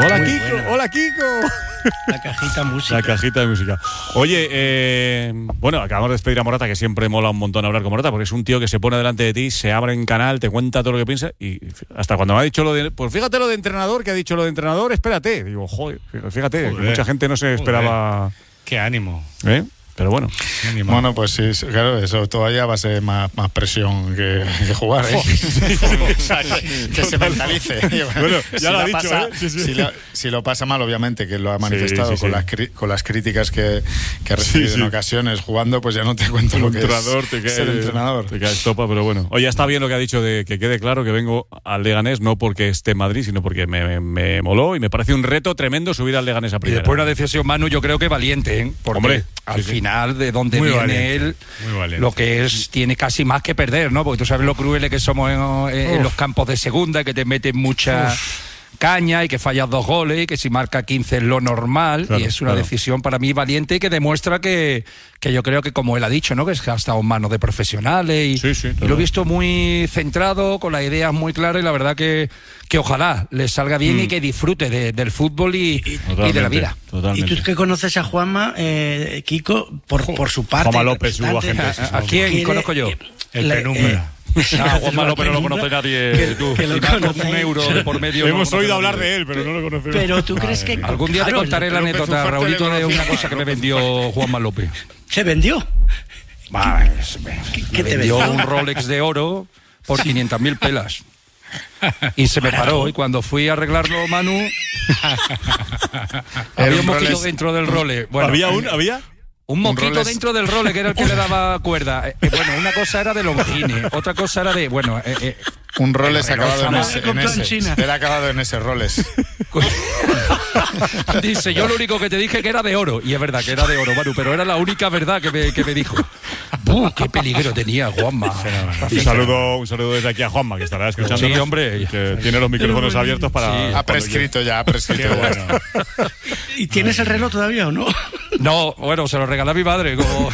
Hola, Muy Kiko. buena. Hola, Kiko. La cajita música. La cajita de música. Oye, eh, bueno, acabamos de despedir a Morata, que siempre mola un montón hablar con Morata, porque es un tío que se pone delante de ti, se abre en canal, te cuenta todo lo que piensa, y hasta cuando me ha dicho lo de... Pues fíjate lo de entrenador, que ha dicho lo de entrenador, espérate. Digo, joder, fíjate, Joder. que mucha gente no se esperaba... Qué ánimo. ¿Eh? Pero bueno. Bueno, pues sí, sí, claro, eso todavía va a ser más, más presión que, que jugar, ¿eh? O sea, que, que se mentalice. Bueno, ya si lo ha la dicho, pasa, ¿eh? Sí, sí. Si, lo, si lo pasa mal, obviamente, que lo ha manifestado Sí, sí, con, sí. Las, cri- con las críticas que, que ha recibido Sí, sí. en ocasiones jugando, pues ya no te cuento lo que entrenador, es te cae, ser entrenador. Te cae estopa, pero bueno. Oye, está bien lo que ha dicho de que quede claro que vengo al Leganés no porque esté en Madrid, sino porque me, me, me moló y me parece un reto tremendo subir al Leganés a Y primera. después una decisión, Manu, yo creo que valiente, ¿eh? Porque Hombre, al sí, sí. final de donde Muy viene valiente, él, muy valiente. lo que es, tiene casi más que perder, ¿no? Porque tú sabes lo crueles que somos en, en Uf. los campos de segunda, que te meten mucha caña y que fallas dos goles y que si marca quince es lo normal. Claro, y es una claro. decisión para mí valiente y que demuestra que, que yo creo que, como él ha dicho, ¿no? Que ha estado en manos de profesionales y, y lo he visto muy centrado, con las ideas muy claras, y la verdad que, que ojalá le salga bien Mm. y que disfrute de- del fútbol y, y de la vida. Y tú que conoces a Juanma, eh, Kiko, por, por su parte. Juanma López, su representante, agente, sí, sí. ¿A quién quiere- conozco yo? El La- Penumbra. No, Juanma López no lo conoce nadie. Tú, que lo y más con conoce. un euro de por medio. Hemos no lo oído conoce hablar nadie. de él, pero no lo conocemos. Pero tú crees que... Algún día te Claro, contaré el la López anécdota, es un fuerte Raulito, de de una conocido. cosa que me vendió Juanma López. ¿Se vendió? Va, es- me, ¿Qué me te vendió vendió? un Rolex de oro por quinientas mil pelas. Y se me paró, y cuando fui a arreglarlo, Manu, había un mosquito Rolex- dentro del Rolex. Bueno, ¿Había un? ¿Había? Un mosquito Rolex. dentro del Rolex, que era el que le daba cuerda. Eh, eh, bueno, una cosa era de Longines, otra cosa era de... Bueno, eh, eh, Un Rolex el reloj acabado en jamás ese, se compró en en ese. China. Él ha acabado en ese Rolex. Dice, yo lo único que te dije que era de oro. Y es verdad que era de oro, Manu, pero era la única verdad que me, que me dijo. ¡Buh, qué peligro tenía, Juanma! Un saludo, un saludo desde aquí a Juanma, que estará escuchando. Sí, hombre. Que tiene los micrófonos abiertos para... Sí. cuando Ha prescrito ya, ha prescrito. Qué ya. bueno. ¿Y tienes el reloj todavía o no? No, bueno, se lo regalé a mi madre. Como...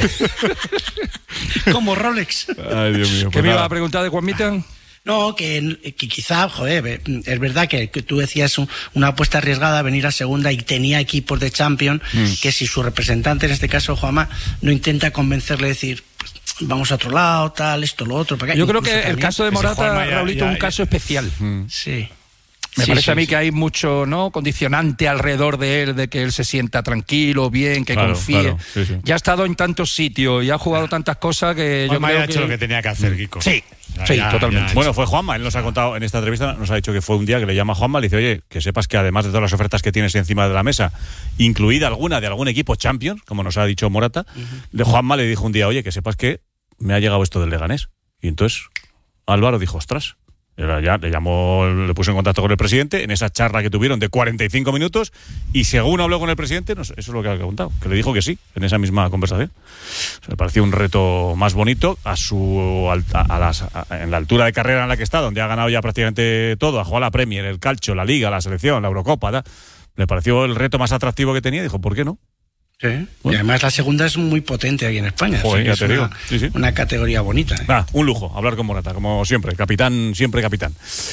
Como Rolex. Ay, Dios mío. ¿Qué pues me iba nada. a preguntar de Juanmita? No, que, que quizá, joder, es verdad que, que tú decías un- una apuesta arriesgada, venir a segunda y tenía equipos de Champions, Mm. que si su representante, en este caso Juanma, no intenta convencerle, decir, pues, vamos a otro lado, tal, esto, lo otro. para acá. Yo creo Incluso que el también- caso de Morata, Raulito, es un caso especial. Sí. Me Sí, parece sí, a mí sí. que hay mucho, ¿no?, condicionante alrededor de él, de que él se sienta tranquilo, bien, que Claro, confíe. claro, sí, sí. Ya ha estado en tantos sitios y ha jugado tantas cosas que yo Juanma creo ya ha que... hecho lo que tenía que hacer, Kiko. Sí, Ya, sí, ya, totalmente. ya. Bueno, fue Juanma, él nos ha contado en esta entrevista, nos ha dicho que fue un día que le llama a Juanma, le dice, oye, que sepas que además de todas las ofertas que tienes encima de la mesa, incluida alguna de algún equipo Champions, como nos ha dicho Morata, de Juanma le dijo un día, oye, que sepas que me ha llegado esto del Leganés. Y entonces Álvaro dijo, ostras. Era ya, le llamó, le puso en contacto con el presidente en esa charla que tuvieron de cuarenta y cinco minutos, y según habló con el presidente, no sé, eso es lo que ha contado, que le dijo que sí en esa misma conversación. O sea, me pareció un reto más bonito a su alta- a las, a- en la altura de carrera en la que está, donde ha ganado ya prácticamente todo, ha jugado la Premier, el Calcio, la Liga, la Selección, la Eurocopa, ¿da? Le pareció el reto más atractivo que tenía y dijo, ¿por qué no? Sí. Y además la segunda es muy potente aquí en España. Joder, así que ya es te una, digo. Sí, sí. una categoría bonita. ¿eh? Nada, un lujo hablar con Morata, como siempre, capitán, siempre capitán.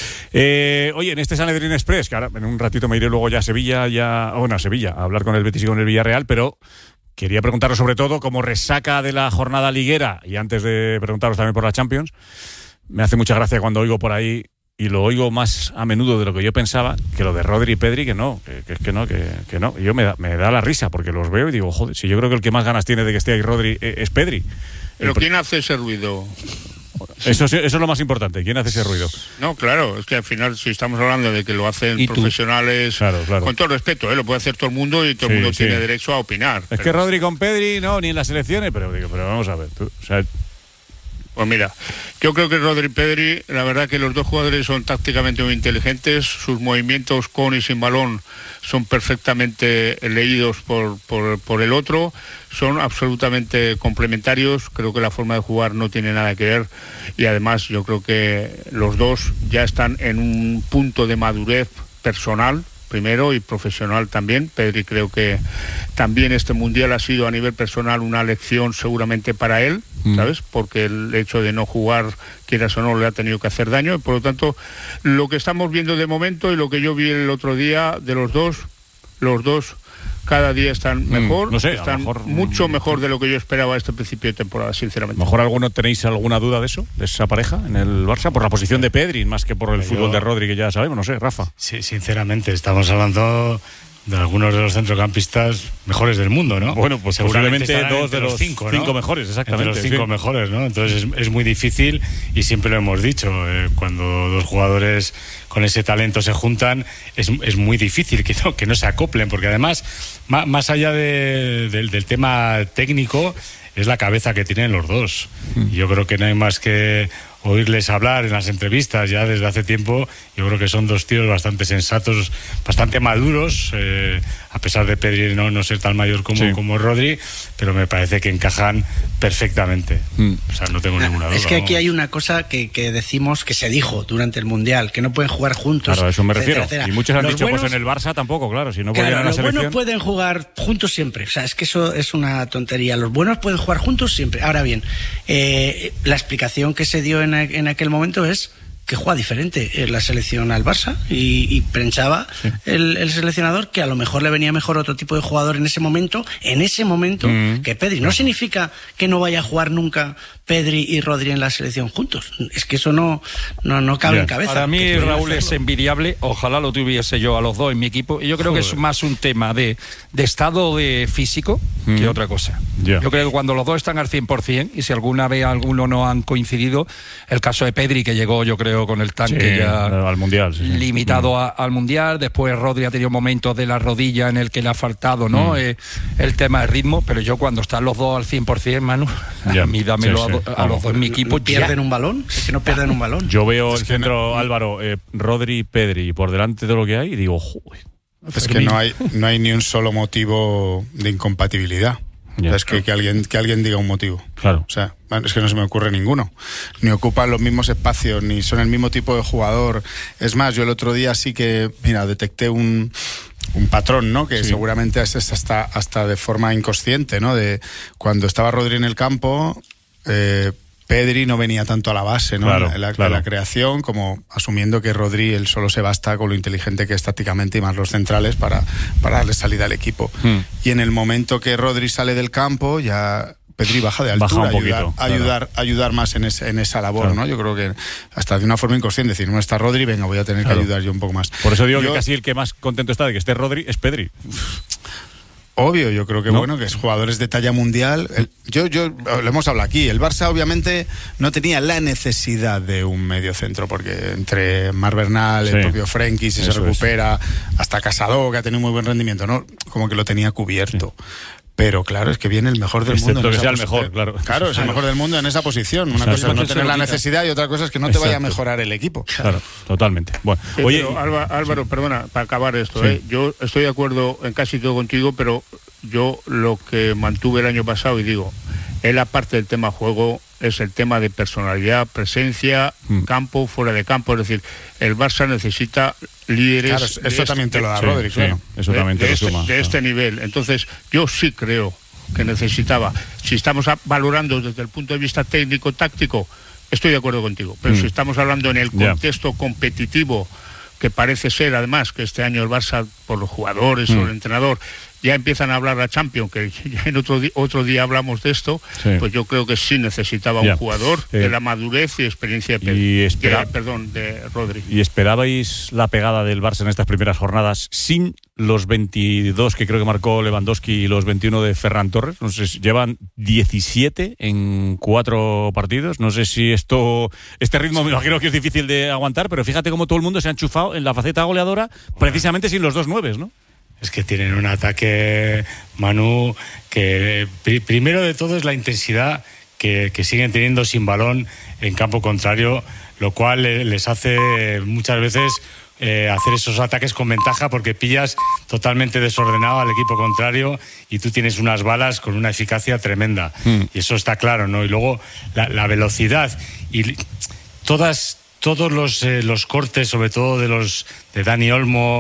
Eh, oye, en este Sanedrín Express, que ahora en un ratito me iré luego ya a Sevilla, ya, bueno, a Sevilla, a hablar con el Betis y con el Villarreal, pero quería preguntaros sobre todo como resaca de la jornada liguera, y antes de preguntaros también por la Champions, me hace mucha gracia cuando oigo por ahí, y lo oigo más a menudo de lo que yo pensaba, que lo de Rodri y Pedri, que no, que, que, que no, que, que no. Y yo me da, me da la risa, porque los veo y digo, joder, si yo creo que el que más ganas tiene de que esté ahí Rodri eh, es Pedri. Pero El- ¿quién hace ese ruido? Eso, sí- eso es lo más importante. ¿Quién hace ese ruido? No, claro, es que al final si estamos hablando de que lo hacen ¿Y tú? profesionales, Claro, claro. con todo respeto, ¿eh? Lo puede hacer todo el mundo y todo el Sí, mundo sí. tiene derecho a opinar. Es pero- que Rodri con Pedri, no, ni en las elecciones, pero digo, pero vamos a ver. Tú, o sea, Pues mira, yo creo que Rodri y Pedri, la verdad que los dos jugadores son tácticamente muy inteligentes, sus movimientos con y sin balón son perfectamente leídos por, por, por el otro, son absolutamente complementarios, creo que la forma de jugar no tiene nada que ver y además yo creo que los dos ya están en un punto de madurez personal, primero, y profesional también. Pedri creo que también este mundial ha sido a nivel personal una lección seguramente para él, mm. ¿sabes? Porque el hecho de no jugar, quieras o no, le ha tenido que hacer daño. Por lo tanto, lo que estamos viendo de momento y lo que yo vi el otro día de los dos, los dos cada día están mejor, mm, no sé, están mejor, mucho mejor de lo que yo esperaba a este principio de temporada, sinceramente. ¿Mejor alguno tenéis alguna duda de eso, de esa pareja en el Barça? Por la posición de Pedri, más que por el yo, fútbol de Rodri, que ya sabemos, no sé, Rafa. Sí, sinceramente, estamos hablando de algunos de los centrocampistas mejores del mundo, ¿no? Bueno, pues seguramente dos de los cinco, cinco ¿no? mejores, exactamente. Entre los cinco sí. mejores, ¿no? Entonces es, es muy difícil y siempre lo hemos dicho, eh, cuando dos jugadores con ese talento se juntan, es, es muy difícil que no, que no se acoplen, porque además, más, más allá de, de, del tema técnico, es la cabeza que tienen los dos. Mm. Yo creo que no hay más que oírles hablar en las entrevistas ya desde hace tiempo. Yo creo que son dos tíos bastante sensatos, bastante maduros, eh, a pesar de Pedri no, no ser tan mayor como, sí. como Rodri, pero me parece que encajan perfectamente. Mm. O sea, no tengo ninguna duda. Es que aquí ¿no? hay una cosa que, que decimos, que se dijo durante el Mundial, que no pueden jugar juntos. Claro, a eso me refiero. Etcétera, etcétera. Y muchos han los dicho, buenos, pues en el Barça tampoco, claro, si no claro, pueden ir a la los selección. Los buenos pueden jugar juntos siempre. O sea, es que eso es una tontería. Los buenos pueden jugar juntos siempre. Ahora bien, eh, la explicación que se dio en, en aquel momento es que juega diferente en la selección al Barça y, y pensaba sí. el, el seleccionador que a lo mejor le venía mejor otro tipo de jugador en ese momento, en ese momento mm. que Pedri. No significa que no vaya a jugar nunca Pedri y Rodri en la selección juntos. Es que eso no, no, no cabe yeah. en cabeza. Para mí Raúl es envidiable, ojalá lo tuviese yo a los dos en mi equipo. Y yo creo Joder. que es más un tema de, de estado de físico mm. que otra cosa. Yeah. Yo creo que cuando los dos están al cien por ciento, y si alguna vez alguno no han coincidido, el caso de Pedri, que llegó yo creo con el tanque sí, ya al mundial, sí, sí. limitado mm. a, al mundial. Después Rodri ha tenido momentos de la rodilla en el que le ha faltado, ¿no? Mm. Eh, el tema de ritmo, pero yo cuando están los dos al cien por ciento, Manu, yeah. a mí dámelo sí, sí. a, a los dos en mi equipo. ¿Pierden ya. un balón? Es que no pierden un balón. Yo veo es el centro, no, Álvaro, eh, Rodri y Pedri por delante de lo que hay y digo, joder. Es que no hay, no hay ni un solo motivo de incompatibilidad. Ya, es que, que, alguien, que alguien diga un motivo. Claro. O sea, es que no se me ocurre ninguno. Ni ocupan los mismos espacios, ni son el mismo tipo de jugador. Es más, yo el otro día sí que, mira, detecté un, un patrón, ¿no? Que sí. seguramente es hasta, hasta de forma inconsciente, ¿no? De cuando estaba Rodri en el campo, eh, Pedri no venía tanto a la base, ¿no? Claro, en la, claro. la creación, como asumiendo que Rodri él solo se basta con lo inteligente que es tácticamente y más los centrales para, para darle salida al equipo. Hmm. Y en el momento que Rodri sale del campo, ya Pedri baja de altura, baja un ayudar, poquito, ayudar, claro. ayudar más en, ese, en esa labor, claro. ¿no? Yo creo que hasta de una forma inconsciente, decir, no está Rodri, venga, voy a tener claro. que ayudar yo un poco más. Por eso digo yo, que casi el que más contento está de que esté Rodri es Pedri. Obvio, yo creo que ¿no? bueno, que es jugadores de talla mundial. El, yo, yo, lo hemos hablado aquí, el Barça obviamente no tenía la necesidad de un medio centro, porque entre Mar Bernal, sí. el propio Frenkie, si Eso se recupera, es. hasta Casado, que ha tenido muy buen rendimiento, ¿no? Como que lo tenía cubierto. Sí. Pero claro, es que viene el mejor del Excepto mundo. que sea el mejor, claro. Claro, es el mejor del mundo en esa posición. Una cosa es no tener la necesidad y otra cosa es que no te Exacto. vaya a mejorar el equipo. Claro, totalmente. Bueno, sí, oye, pero, Álvaro, Álvaro sí. perdona, para acabar esto, sí. ¿eh? Yo estoy de acuerdo en casi todo contigo, pero yo lo que mantuve el año pasado, y digo, él aparte del tema juego, es el tema de personalidad, presencia, mm. campo, fuera de campo. Es decir, el Barça necesita líderes. Claro, eso este, también te lo da sí, Rodri, sí, claro. Eso de, también te de lo este, suma. De claro. este nivel. Entonces, yo sí creo que necesitaba. Si estamos a, valorando desde el punto de vista técnico-táctico, estoy de acuerdo contigo. Pero mm. si estamos hablando en el contexto yeah. competitivo, que parece ser, además, que este año el Barça, por los jugadores mm. o el entrenador, ya empiezan a hablar a Champions, que ya en otro, di- otro día hablamos de esto, sí. pues yo creo que sí necesitaba yeah. un jugador eh, de la madurez y experiencia de Pedri, y espera- de, perdón, de Rodri. ¿Y esperabais la pegada del Barça en estas primeras jornadas sin los veintidós que creo que marcó Lewandowski y los veintiuno de Ferran Torres? No sé si llevan diecisiete en cuatro partidos. No sé si esto este ritmo me imagino que es difícil de aguantar, pero fíjate cómo todo el mundo se ha enchufado en la faceta goleadora precisamente sin los dos nueves, ¿no? Es que tienen un ataque, Manu, que pri- primero de todo es la intensidad que, que siguen teniendo sin balón en campo contrario, lo cual les hace muchas veces eh, hacer esos ataques con ventaja, porque pillas totalmente desordenado al equipo contrario y tú tienes unas balas con una eficacia tremenda. Mm. Y eso está claro, ¿no? Y luego la, la velocidad y todas... Todos los, eh, los cortes, sobre todo de los de Dani Olmo,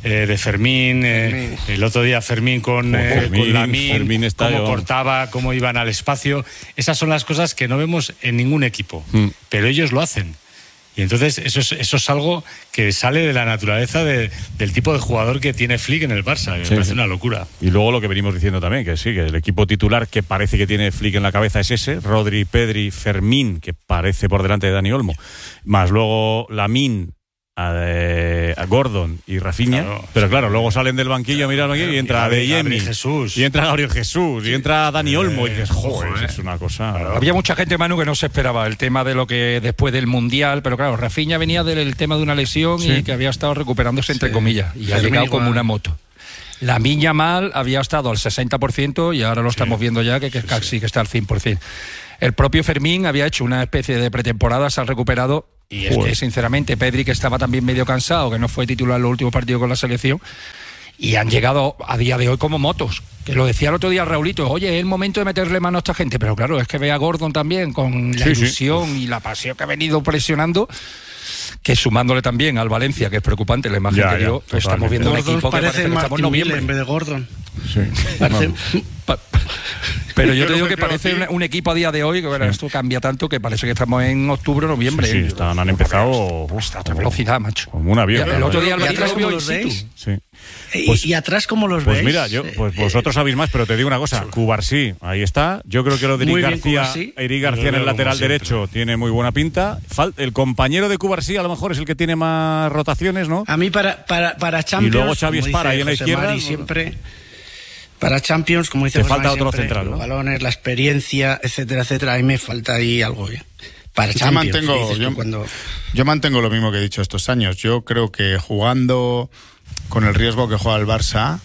eh, de Fermín, eh, el otro día Fermín con, eh, Fermín, con Lamine, Fermín está cómo yo. cortaba, cómo iban al espacio. Esas son las cosas que no vemos en ningún equipo, mm. pero ellos lo hacen. Y entonces eso es, eso es algo que sale de la naturaleza de, del tipo de jugador que tiene Flick en el Barça. Me sí, parece sí. una locura. Y luego lo que venimos diciendo también, que sí, que el equipo titular que parece que tiene Flick en la cabeza es ese, Rodri, Pedri, Fermín, que parece por delante de Dani Olmo, más luego Lamine, a, de, a Gordon y Rafinha, claro, pero claro, luego salen del banquillo, mira el banquillo y entra Adeyemi, y entra Gabriel Jesús, y entra Dani Olmo, y dices, joder, es una cosa... Claro. Había mucha gente, Manu, que no se esperaba el tema de lo que después del Mundial, pero claro, Rafinha venía del tema de una lesión sí. y que había estado recuperándose entre sí. comillas, y Fermín ha llegado igual. Como una moto. Lamine Yamal había estado al sesenta por ciento y ahora lo estamos sí. viendo ya que, que sí, casi sí. que está al cien por ciento. El propio Fermín había hecho una especie de pretemporada, se ha recuperado. Y es que, sinceramente, Pedri, que estaba también medio cansado, que no fue titular en los últimos partidos con la selección, y han llegado a día de hoy como motos. Que lo decía el otro día Raulito, oye, es el momento de meterle mano a esta gente. Pero claro, es que ve a Gordon también, con la sí, ilusión sí. y la pasión que ha venido presionando, que sumándole también al Valencia, que es preocupante la imagen ya, que dio, ya, estamos viendo Gordon un equipo que parece parece que estamos en noviembre. En vez de Gordon. Sí. Parece... Pa- Pero yo te digo que parece un, un equipo a día de hoy, que bueno, sí. esto cambia tanto que parece que estamos en octubre o noviembre. Sí, sí, están, han empezado hasta otra velocidad, macho. Como un avión. El otro día el Betis lo vio los veis. Sí. Pues, ¿Y atrás cómo los pues veis? Pues mira, yo, pues vosotros sabéis más, pero te digo una cosa. Cubarsí, ahí está. Yo creo que lo de Eric García, Eric García en el lateral derecho tiene muy buena pinta. El compañero de Cubarsí a lo mejor es el que tiene más rotaciones, ¿no? A mí para, para, para Champions, y luego Xavi Espara ahí en la izquierda. Mari, siempre... Para Champions, como dice te José falta Mari, otro siempre, central, ¿no? Los balones, la experiencia, etcétera, etcétera. A mí me falta ahí algo bien. Para yo Champions. Mantengo, yo, cuando... yo mantengo lo mismo que he dicho estos años. Yo creo que jugando con el riesgo que juega el Barça,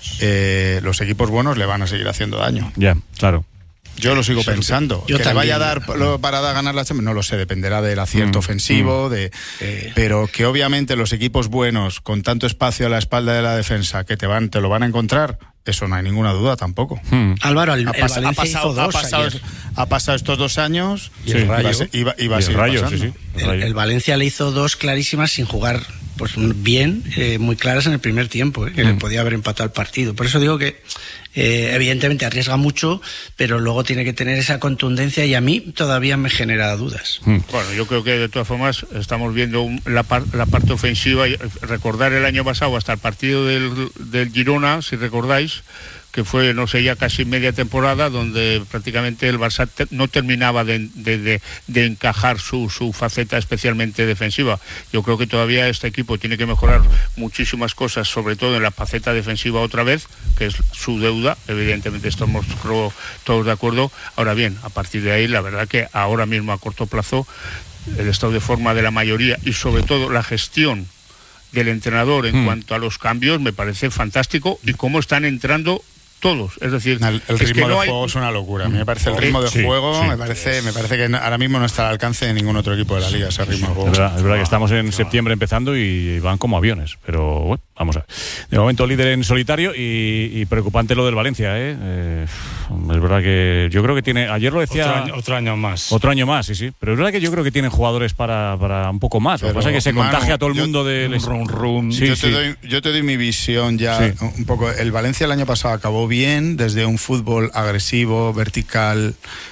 eh, los equipos buenos le van a seguir haciendo daño. Ya, yeah, claro. Yo lo sigo pensando. Yo que también, le vaya a dar lo, para ganar la Champions, no lo sé, dependerá del acierto mm, ofensivo, mm. de eh. pero que obviamente los equipos buenos, con tanto espacio a la espalda de la defensa, que te van te lo van a encontrar, eso no hay ninguna duda tampoco. Mm. Álvaro, el, ha, el pas, Valencia ha, pasado, hizo dos ha, pasado, ayer. ha pasado estos dos años y el Rayo. Y va, y va y a seguir Rayo, pasando. Sí, sí, el, el Valencia le hizo dos clarísimas sin jugar pues bien, eh, muy claras en el primer tiempo, eh, que mm. le podía haber empatado el partido. Por eso digo que eh, evidentemente arriesga mucho, pero luego tiene que tener esa contundencia y a mí todavía me genera dudas. Mm. Bueno, yo creo que de todas formas estamos viendo un, la, par, la parte ofensiva. Y recordar el año pasado hasta el partido del, del Girona, si recordáis, que fue, no sé, ya casi media temporada, donde prácticamente el Barça te, no terminaba de, de, de, de encajar su, su faceta especialmente defensiva. Yo creo que todavía este equipo tiene que mejorar muchísimas cosas, sobre todo en la faceta defensiva otra vez, que es su deuda, evidentemente estamos creo, todos de acuerdo. Ahora bien, a partir de ahí, la verdad que ahora mismo a corto plazo, el estado de forma de la mayoría y sobre todo la gestión del entrenador en mm. cuanto a los cambios me parece fantástico, y cómo están entrando todos, es decir, el, el es ritmo que no de hay... juego es una locura. A mí me parece el ritmo de sí, juego, sí. me parece, me parece que ahora mismo no está al alcance de ningún otro equipo de la liga ese ritmo de juego. Es verdad, es verdad que estamos en septiembre empezando y van como aviones, pero bueno, vamos a ver. De momento líder en solitario y, y preocupante lo del Valencia, ¿eh? Eh, es verdad que yo creo que tiene, ayer lo decía... Otro año, otro año más. Otro año más, sí, sí. Pero es verdad que yo creo que tienen jugadores para, para un poco más. Pero, lo que pasa es que se Manu, contagia a todo el yo, mundo del rum, rum. Sí, yo, sí. Te doy, yo te doy mi visión ya sí. un poco. El Valencia el año pasado acabó bien, desde un fútbol agresivo, vertical,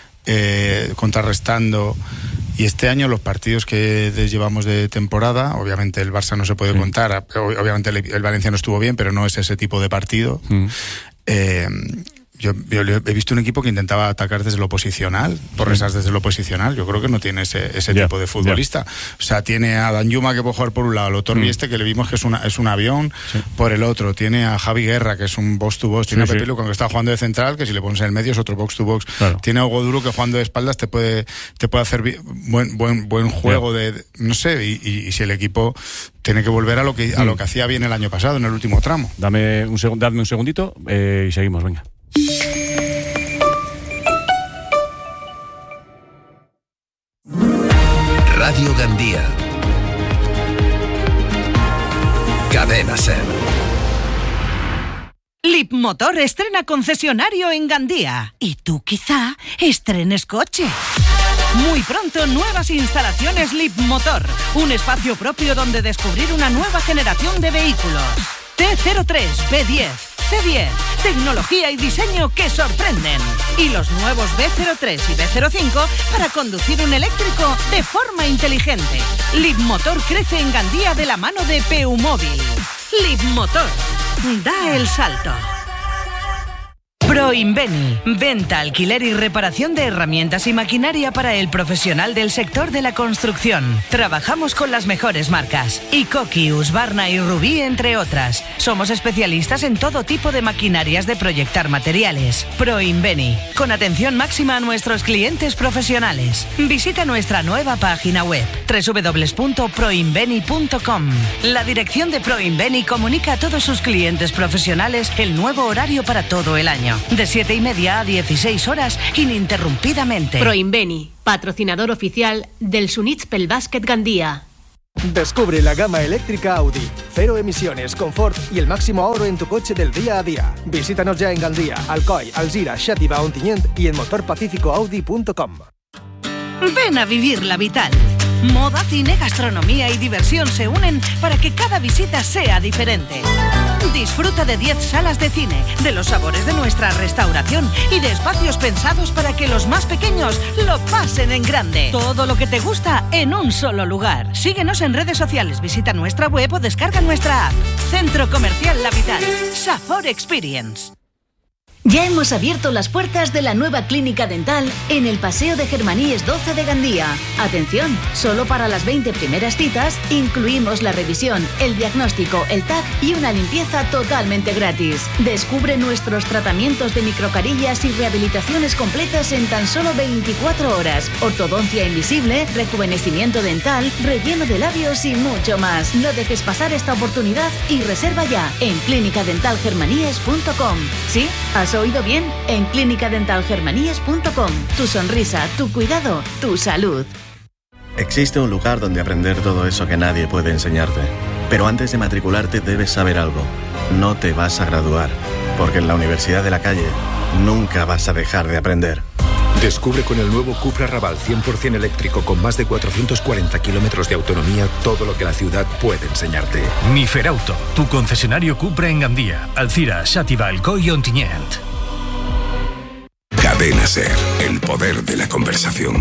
eh, contrarrestando. Y este año los partidos que llevamos de temporada, obviamente el Barça no se puede sí. contar, obviamente el, el Valencia no estuvo bien, pero no es ese tipo de partido. Mm. Eh, Yo, yo he visto un equipo que intentaba atacar desde lo posicional, Torresas desde lo posicional. Yo creo que no tiene ese, ese yeah, tipo de futbolista. Yeah. O sea, tiene a Danjuma que puede jugar por un lado, el Otorbi mm. este que le vimos que es, una, es un avión, sí. por el otro. Tiene a Javi Guerra, que es un box to box. Tiene sí, a Pepe sí. Luco, que está jugando de central, que si le pones en el medio es otro box to box. Claro. Tiene a Hugo Duro, que jugando de espaldas te puede, te puede hacer buen, buen, buen juego yeah. de, no sé, y, y, y si el equipo tiene que volver a lo que, a lo que hacía bien el año pasado, en el último tramo. Dame un, seg- dame un segundito eh, y seguimos, venga. Radio Gandía. Cadena Ser. Lipmotor estrena concesionario en Gandía. Y tú quizá estrenes coche. Muy pronto, nuevas instalaciones Lipmotor. Un espacio propio donde descubrir una nueva generación de vehículos. T cero tres, B diez, C diez. Tecnología y diseño que sorprenden. Y los nuevos B cero tres y B cero cinco para conducir un eléctrico de forma inteligente. Leapmotor crece en Gandía de la mano de Peumóvil. Leapmotor. Da el salto. Proinveni. Venta, alquiler y reparación de herramientas y maquinaria para el profesional del sector de la construcción. Trabajamos con las mejores marcas. Ikoki, Husqvarna y Rubí, entre otras. Somos especialistas en todo tipo de maquinarias de proyectar materiales. Proinveni. Con atención máxima a nuestros clientes profesionales. Visita nuestra nueva página web doble u doble u doble u punto proinveni punto com. La dirección de Proinveni comunica a todos sus clientes profesionales el nuevo horario para todo el año. De siete y media a dieciséis horas, ininterrumpidamente. Proinveni, patrocinador oficial del Sunitspel Basket Gandía. Descubre la gama eléctrica Audi. Cero emisiones, confort y el máximo ahorro en tu coche del día a día. Visítanos ya en Gandía, Alcoy, Alzira, Xàtiva, Ontinyent y en motor pacífico audi punto com. Ven a vivir la Vital. Moda, cine, gastronomía y diversión se unen para que cada visita sea diferente. Disfruta de diez salas de cine, de los sabores de nuestra restauración y de espacios pensados para que los más pequeños lo pasen en grande. Todo lo que te gusta en un solo lugar. Síguenos en redes sociales, visita nuestra web o descarga nuestra app. Centro Comercial La Vital. Safor Experience. Ya hemos abierto las puertas de la nueva clínica dental en el Paseo de Germaníes doce de Gandía. Atención, solo para las veinte primeras citas incluimos la revisión, el diagnóstico, el T A C y una limpieza totalmente gratis. Descubre nuestros tratamientos de microcarillas y rehabilitaciones completas en tan solo veinticuatro horas. Ortodoncia invisible, rejuvenecimiento dental, relleno de labios y mucho más. No dejes pasar esta oportunidad y reserva ya en clínica dental germaníes punto com. ¿Sí? ¿Has oído bien? En clínica dental germaníes punto com. Tu sonrisa, tu cuidado, tu salud. Existe un lugar donde aprender todo eso que nadie puede enseñarte. Pero antes de matricularte debes saber algo. No te vas a graduar, porque en la Universidad de la Calle nunca vas a dejar de aprender. Descubre con el nuevo Cupra Raval cien por ciento eléctrico con más de cuatrocientos cuarenta kilómetros de autonomía todo lo que la ciudad puede enseñarte. Miferauto, tu concesionario Cupra en Gandía, Alzira, Xàtiva, Alcoy y Ontinyent. Cadena SER, el poder de la conversación.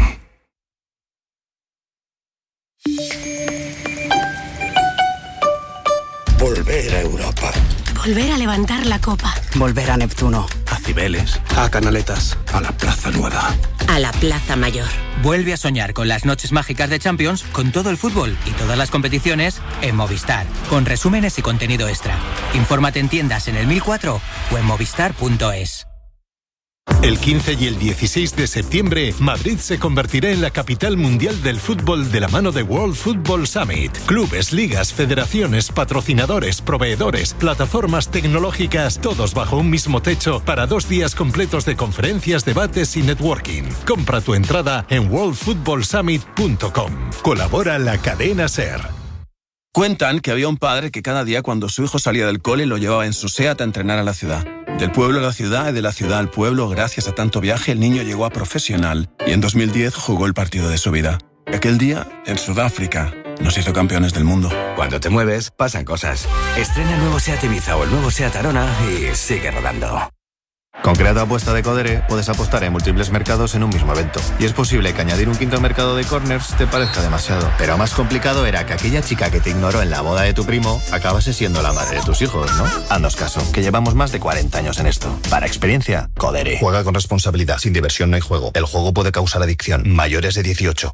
Volver a Europa. Volver a levantar la copa. Volver a Neptuno. A Cibeles. A Canaletas. A la Plaza Nueva. A la Plaza Mayor. Vuelve a soñar con las noches mágicas de Champions, con todo el fútbol y todas las competiciones en Movistar, con resúmenes y contenido extra. Infórmate en tiendas en el mil cuatro o en movistar punto es. El quince y el dieciséis de septiembre, Madrid se convertirá en la capital mundial del fútbol de la mano de World Football Summit. Clubes, ligas, federaciones, patrocinadores, proveedores, plataformas tecnológicas, todos bajo un mismo techo para dos días completos de conferencias, debates y networking. Compra tu entrada en world football summit punto com. Colabora la cadena SER. Cuentan que había un padre que cada día cuando su hijo salía del cole lo llevaba en su SEAT a entrenar a la ciudad. Del pueblo a la ciudad y de la ciudad al pueblo, gracias a tanto viaje, el niño llegó a profesional y en dos mil diez jugó el partido de su vida. Aquel día, en Sudáfrica, nos hizo campeones del mundo. Cuando te mueves, pasan cosas. Estrena el nuevo SEAT Ibiza o el nuevo SEAT Arona y sigue rodando. Con Creato Apuesta de Codere puedes apostar en múltiples mercados en un mismo evento. Y es posible que añadir un quinto mercado de corners te parezca demasiado. Pero más complicado era que aquella chica que te ignoró en la boda de tu primo acabase siendo la madre de tus hijos, ¿no? Haznos caso, que llevamos más de cuarenta años en esto. Para experiencia, Codere. Juega con responsabilidad. Sin diversión no hay juego. El juego puede causar adicción. Mayores de dieciocho.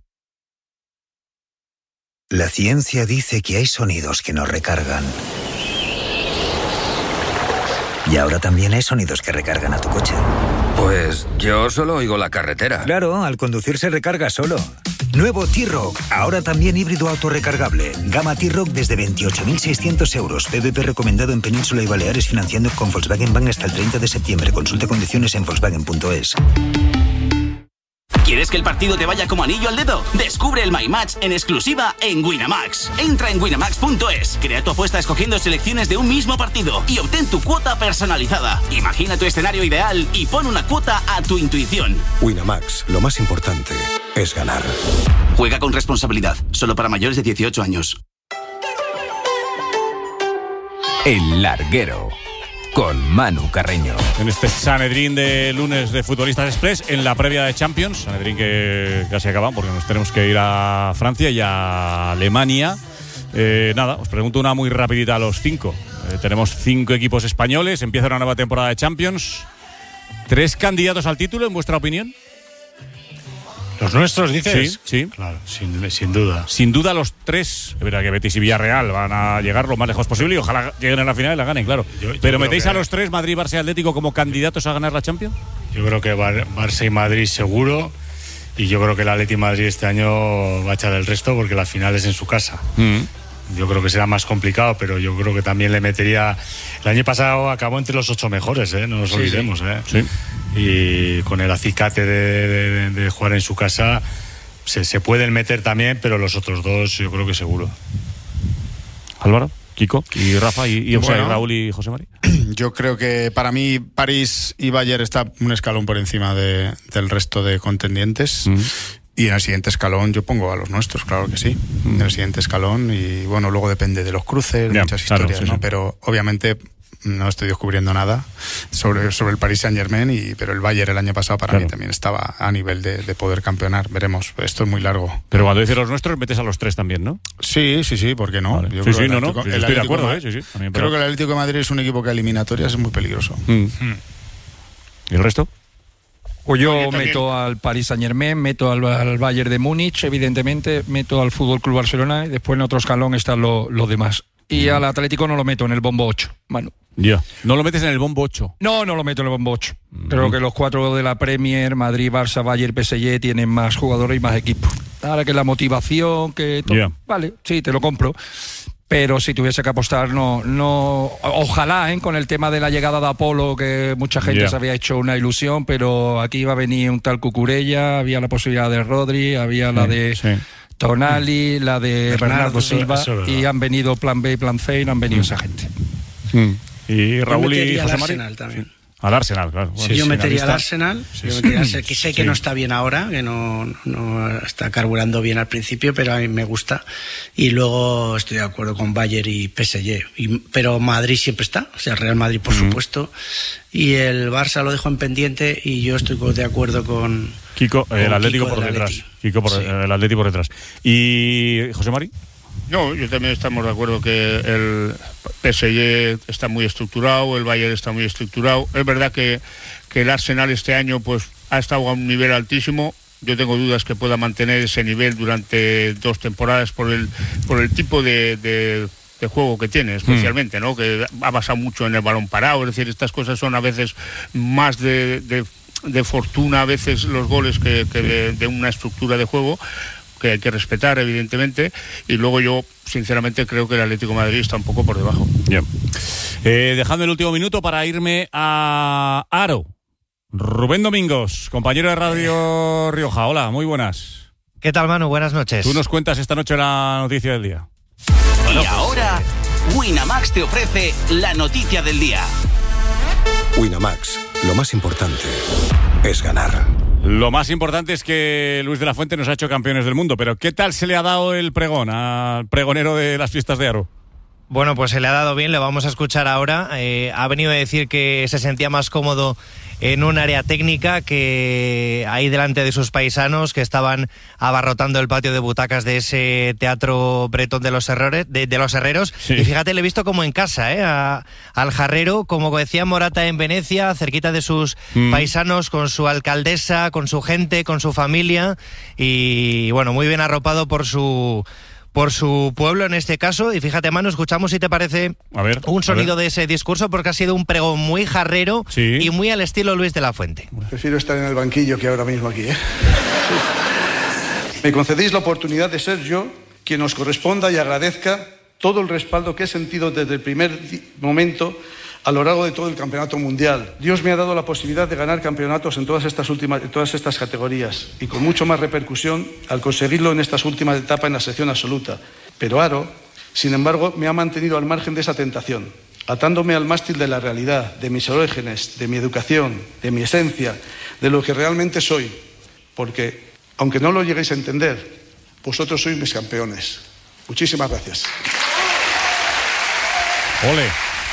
La ciencia dice que hay sonidos que nos recargan. Y ahora también hay sonidos que recargan a tu coche. Pues yo solo oigo la carretera. Claro, al conducir se recarga solo. Nuevo T-Roc, ahora también híbrido autorrecargable. Gama T-Roc desde veintiocho mil seiscientos euros. P V P recomendado en Península y Baleares financiando con Volkswagen Bank hasta el treinta de septiembre. Consulte condiciones en volkswagen punto es. ¿Quieres que el partido te vaya como anillo al dedo? Descubre el My Match en exclusiva en Winamax. Entra en winamax punto es, crea tu apuesta escogiendo selecciones de un mismo partido y obtén tu cuota personalizada. Imagina tu escenario ideal y pon una cuota a tu intuición. Winamax, lo más importante es ganar. Juega con responsabilidad, solo para mayores de dieciocho años. El Larguero, con Manu Carreño. En este Sanedrín de lunes de Futbolistas Express, en la previa de Champions, Sanedrín que casi acaba porque nos tenemos que ir a Francia y a Alemania. Eh, nada, os pregunto una muy rapidita a los cinco. Eh, tenemos cinco equipos españoles, empieza una nueva temporada de Champions. ¿Tres candidatos al título, en vuestra opinión? ¿Los nuestros, dices? Sí, sí. Claro, sin, sin duda. Sin duda los tres. Es verdad que Betis y Villarreal van a llegar lo más lejos posible y ojalá lleguen a la final y la ganen, claro. Yo, yo Pero ¿metéis a los tres, Madrid, Barça y Atlético, como candidatos a ganar la Champions? Yo creo que Bar- Barça y Madrid seguro. Y yo creo que el Atleti Madrid este año va a echar el resto porque la final es en su casa. Mm. Yo creo que será más complicado, pero yo creo que también le metería... El año pasado acabó entre los ocho mejores, ¿eh? No nos sí, olvidemos, sí. ¿eh? Sí. Y con el acicate de, de, de jugar en su casa se, se pueden meter también, pero los otros dos yo creo que seguro. Álvaro, Kiko y Rafa y, y, bueno, o sea, y Raúl y José María. Yo creo que para mí París y Bayern está un escalón por encima de, del resto de contendientes. Mm. Y en el siguiente escalón yo pongo a los nuestros, claro que sí. Mm. En el siguiente escalón, y bueno, luego depende de los cruces, ya, muchas historias, claro, sí, ¿no? Sí. Pero obviamente no estoy descubriendo nada sobre, sobre el Paris Saint-Germain, y, pero el Bayern el año pasado para claro. mí también estaba a nivel de, de poder campeonar. Veremos, esto es muy largo. Pero cuando dices los nuestros, metes a los tres también, ¿no? Sí, sí, sí, ¿por qué no? Vale. Yo sí, creo sí, no, Atlético, no, sí, estoy de acuerdo, ¿eh? Sí, sí, creo pero... que el Atlético de Madrid es un equipo que a eliminatorias es muy peligroso. Mm. Mm. ¿Y el resto? Pues yo meto al Paris Saint-Germain, meto al, al Bayern de Múnich, evidentemente, meto al F C Barcelona, y después en otro escalón están los lo demás. Y al Atlético no lo meto en el bombo ocho. Bueno. Ya. Yeah. ¿No lo metes en el bombo ocho? No, no lo meto en el bombo ocho. Mm. Creo que los cuatro de la Premier, Madrid, Barça, Bayern, P S G, tienen más jugadores y más equipos. Ahora que la motivación, que todo. Yeah. Vale, sí, te lo compro. Pero si tuviese que apostar, no, no, ojalá, ¿eh? Con el tema de la llegada de Apolo, que mucha gente yeah. se había hecho una ilusión, pero aquí iba a venir un tal Cucurella, había la posibilidad de Rodri, había la de sí. Tonali, la de Bernardo, Bernardo Silva, eso, eso y han venido plan B y plan C y no han venido mm. esa gente. Mm. Y Raúl y José María también. Sí. Al Arsenal, claro. Bueno, sí, yo sí, metería al Arsenal, sí, yo metería sí. que sé sí. que no está bien ahora, que no, no está carburando bien al principio, pero a mí me gusta. Y luego estoy de acuerdo con Bayern y P S G. Y, pero Madrid siempre está, o sea, Real Madrid por mm. supuesto. Y el Barça lo dejo en pendiente y yo estoy de acuerdo con... Kiko, con el Atlético Kiko por detrás. Atleti. Kiko por sí. el Atlético por detrás. ¿Y José Mari? No, yo también estamos de acuerdo que el P S G está muy estructurado, el Bayern está muy estructurado. Es verdad que, que el Arsenal este año pues ha estado a un nivel altísimo. Yo tengo dudas que pueda mantener ese nivel durante dos temporadas por el por el tipo de, de, de juego que tiene, especialmente, mm. ¿no? Que ha basado mucho en el balón parado. Es decir, estas cosas son a veces más de, de, de fortuna, a veces los goles que, que de, de una estructura de juego, que hay que respetar, evidentemente, y luego yo, sinceramente, creo que el Atlético de Madrid está un poco por debajo. Bien. Eh, dejando el último minuto para irme a Aro. Rubén Domingos, compañero de Radio Rioja. Hola, muy buenas. ¿Qué tal, Manu? Buenas noches. Tú nos cuentas esta noche la noticia del día. Bueno, y ahora, pues... Winamax te ofrece la noticia del día. Winamax, lo más importante es ganar. Lo más importante es que Luis de la Fuente nos ha hecho campeones del mundo, pero ¿qué tal se le ha dado el pregón al pregonero de las fiestas de Aro? Bueno, pues se le ha dado bien, lo vamos a escuchar ahora. Eh, ha venido a decir que se sentía más cómodo en un área técnica que ahí delante de sus paisanos que estaban abarrotando el patio de butacas de ese teatro bretón de los, errores, de, de los herreros. Sí. Y fíjate, le he visto como en casa, ¿eh? A, al jarrero, como decía Morata en Venecia, cerquita de sus mm. paisanos, con su alcaldesa, con su gente, con su familia. Y bueno, muy bien arropado por su... por su pueblo en este caso. Y fíjate, Manu, escuchamos si te parece a ver, un sonido a ver. de ese discurso, porque ha sido un pregón muy jarrero sí. y muy al estilo Luis de la Fuente. Prefiero estar en el banquillo que ahora mismo aquí, ¿eh? Me concedéis la oportunidad de ser yo quien os corresponda y agradezca todo el respaldo que he sentido desde el primer momento a lo largo de todo el campeonato mundial. Dios me ha dado la posibilidad de ganar campeonatos en todas estas últimas, en todas estas categorías y con mucho más repercusión al conseguirlo en estas últimas etapas en la sección absoluta. Pero Aro, sin embargo, me ha mantenido al margen de esa tentación, atándome al mástil de la realidad, de mis orígenes, de mi educación, de mi esencia, de lo que realmente soy. Porque, aunque no lo lleguéis a entender, vosotros sois mis campeones. Muchísimas gracias. Ole.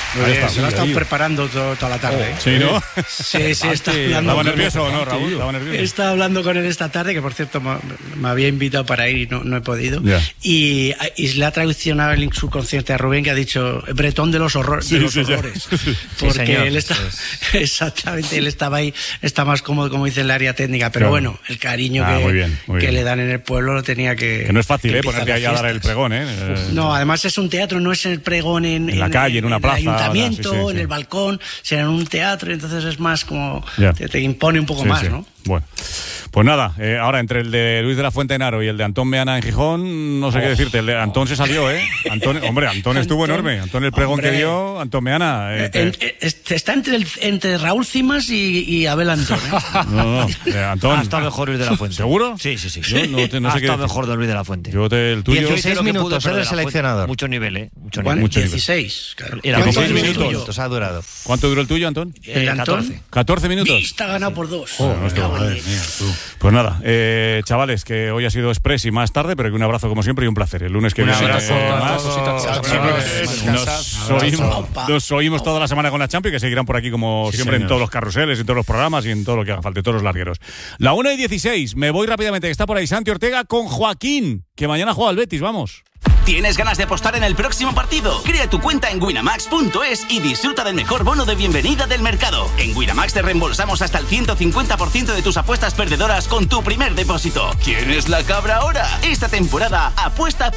Muy bien, se lo ha estado preparando todo, toda la tarde. Oh, ¿sí, no? Sí, sí, está hablando. ¿Estaba nervioso o no, Raúl? ¿Estaba nervioso? He estado hablando con él esta tarde, que por cierto me, me había invitado para ir y no, no he podido. Yeah. Y, y le ha traduccionado el subconsciente a Rubén, que ha dicho bretón de los, horror, sí, de los sí, horrores. Sí. Porque sí, señor, él está, sí. exactamente, él estaba ahí, está más cómodo, como dice el área técnica. Pero claro. bueno, el cariño ah, que, muy bien, muy que bien. le dan en el pueblo lo tenía que. Que no es fácil, ¿eh? Ponerte ahí a dar el pregón, ¿eh? No, además es un teatro, no es el pregón en, en la calle, en una en plaza. el ayuntamiento, sí, sí, en sí. el balcón, sino en un teatro, entonces es más como. Yeah. Te, te impone un poco sí, más, sí. ¿no? Bueno, pues nada, eh, ahora entre el de Luis de la Fuente en Aro y el de Antón Meana en Gijón, no sé oh. qué decirte. El de Antón se salió, ¿eh? Antón, hombre, Antón estuvo Antón, enorme. Antón, el pregón hombre, que dio, Antón Meana. Eh, te... en, en, está entre, el, entre Raúl Cimas y, y Abel Antón. ¿eh? No, no, eh, Antón. Ha estado mejor Luis de la Fuente. ¿Seguro? Sí, sí, sí. Yo no, te, no ha sé qué estado decir. mejor de Luis de la Fuente. Yo te, el tuyo. dieciséis minutos, pudo, el seleccionador. Mucho nivel, ¿eh? Mucho Bueno, nivel. Mucho dieciséis, claro. Era ¿Cuánto dieciséis duró el minutos. tuyo? Ha durado. ¿Cuánto duró el tuyo, Antón? El de Antón. catorce. ¿catorce minutos? Está ganado por dos. Oh, no estuvo, madre mía, tú. Pues nada, eh, chavales, que hoy ha sido express y más tarde, pero que un abrazo como siempre y un placer. El lunes que Un viene abrazo eh, a más. todos y todas. Nos oímos, nos oímos toda la semana con la Champions, que seguirán por aquí como Sí, siempre señor. en todos los carruseles, en todos los programas y en todo lo que haga falta, en todos los largueros. La una y dieciséis, me voy rápidamente, que está por ahí Santi Ortega con Joaquín, que mañana juega al Betis, vamos. ¿Tienes ganas de apostar en el próximo partido? Crea tu cuenta en winamax punto es y disfruta del mejor bono de bienvenida del mercado. En Winamax te reembolsamos hasta el ciento cincuenta por ciento de tus apuestas perdedoras con tu primer depósito. ¿Quién es la cabra ahora? Esta temporada apuesta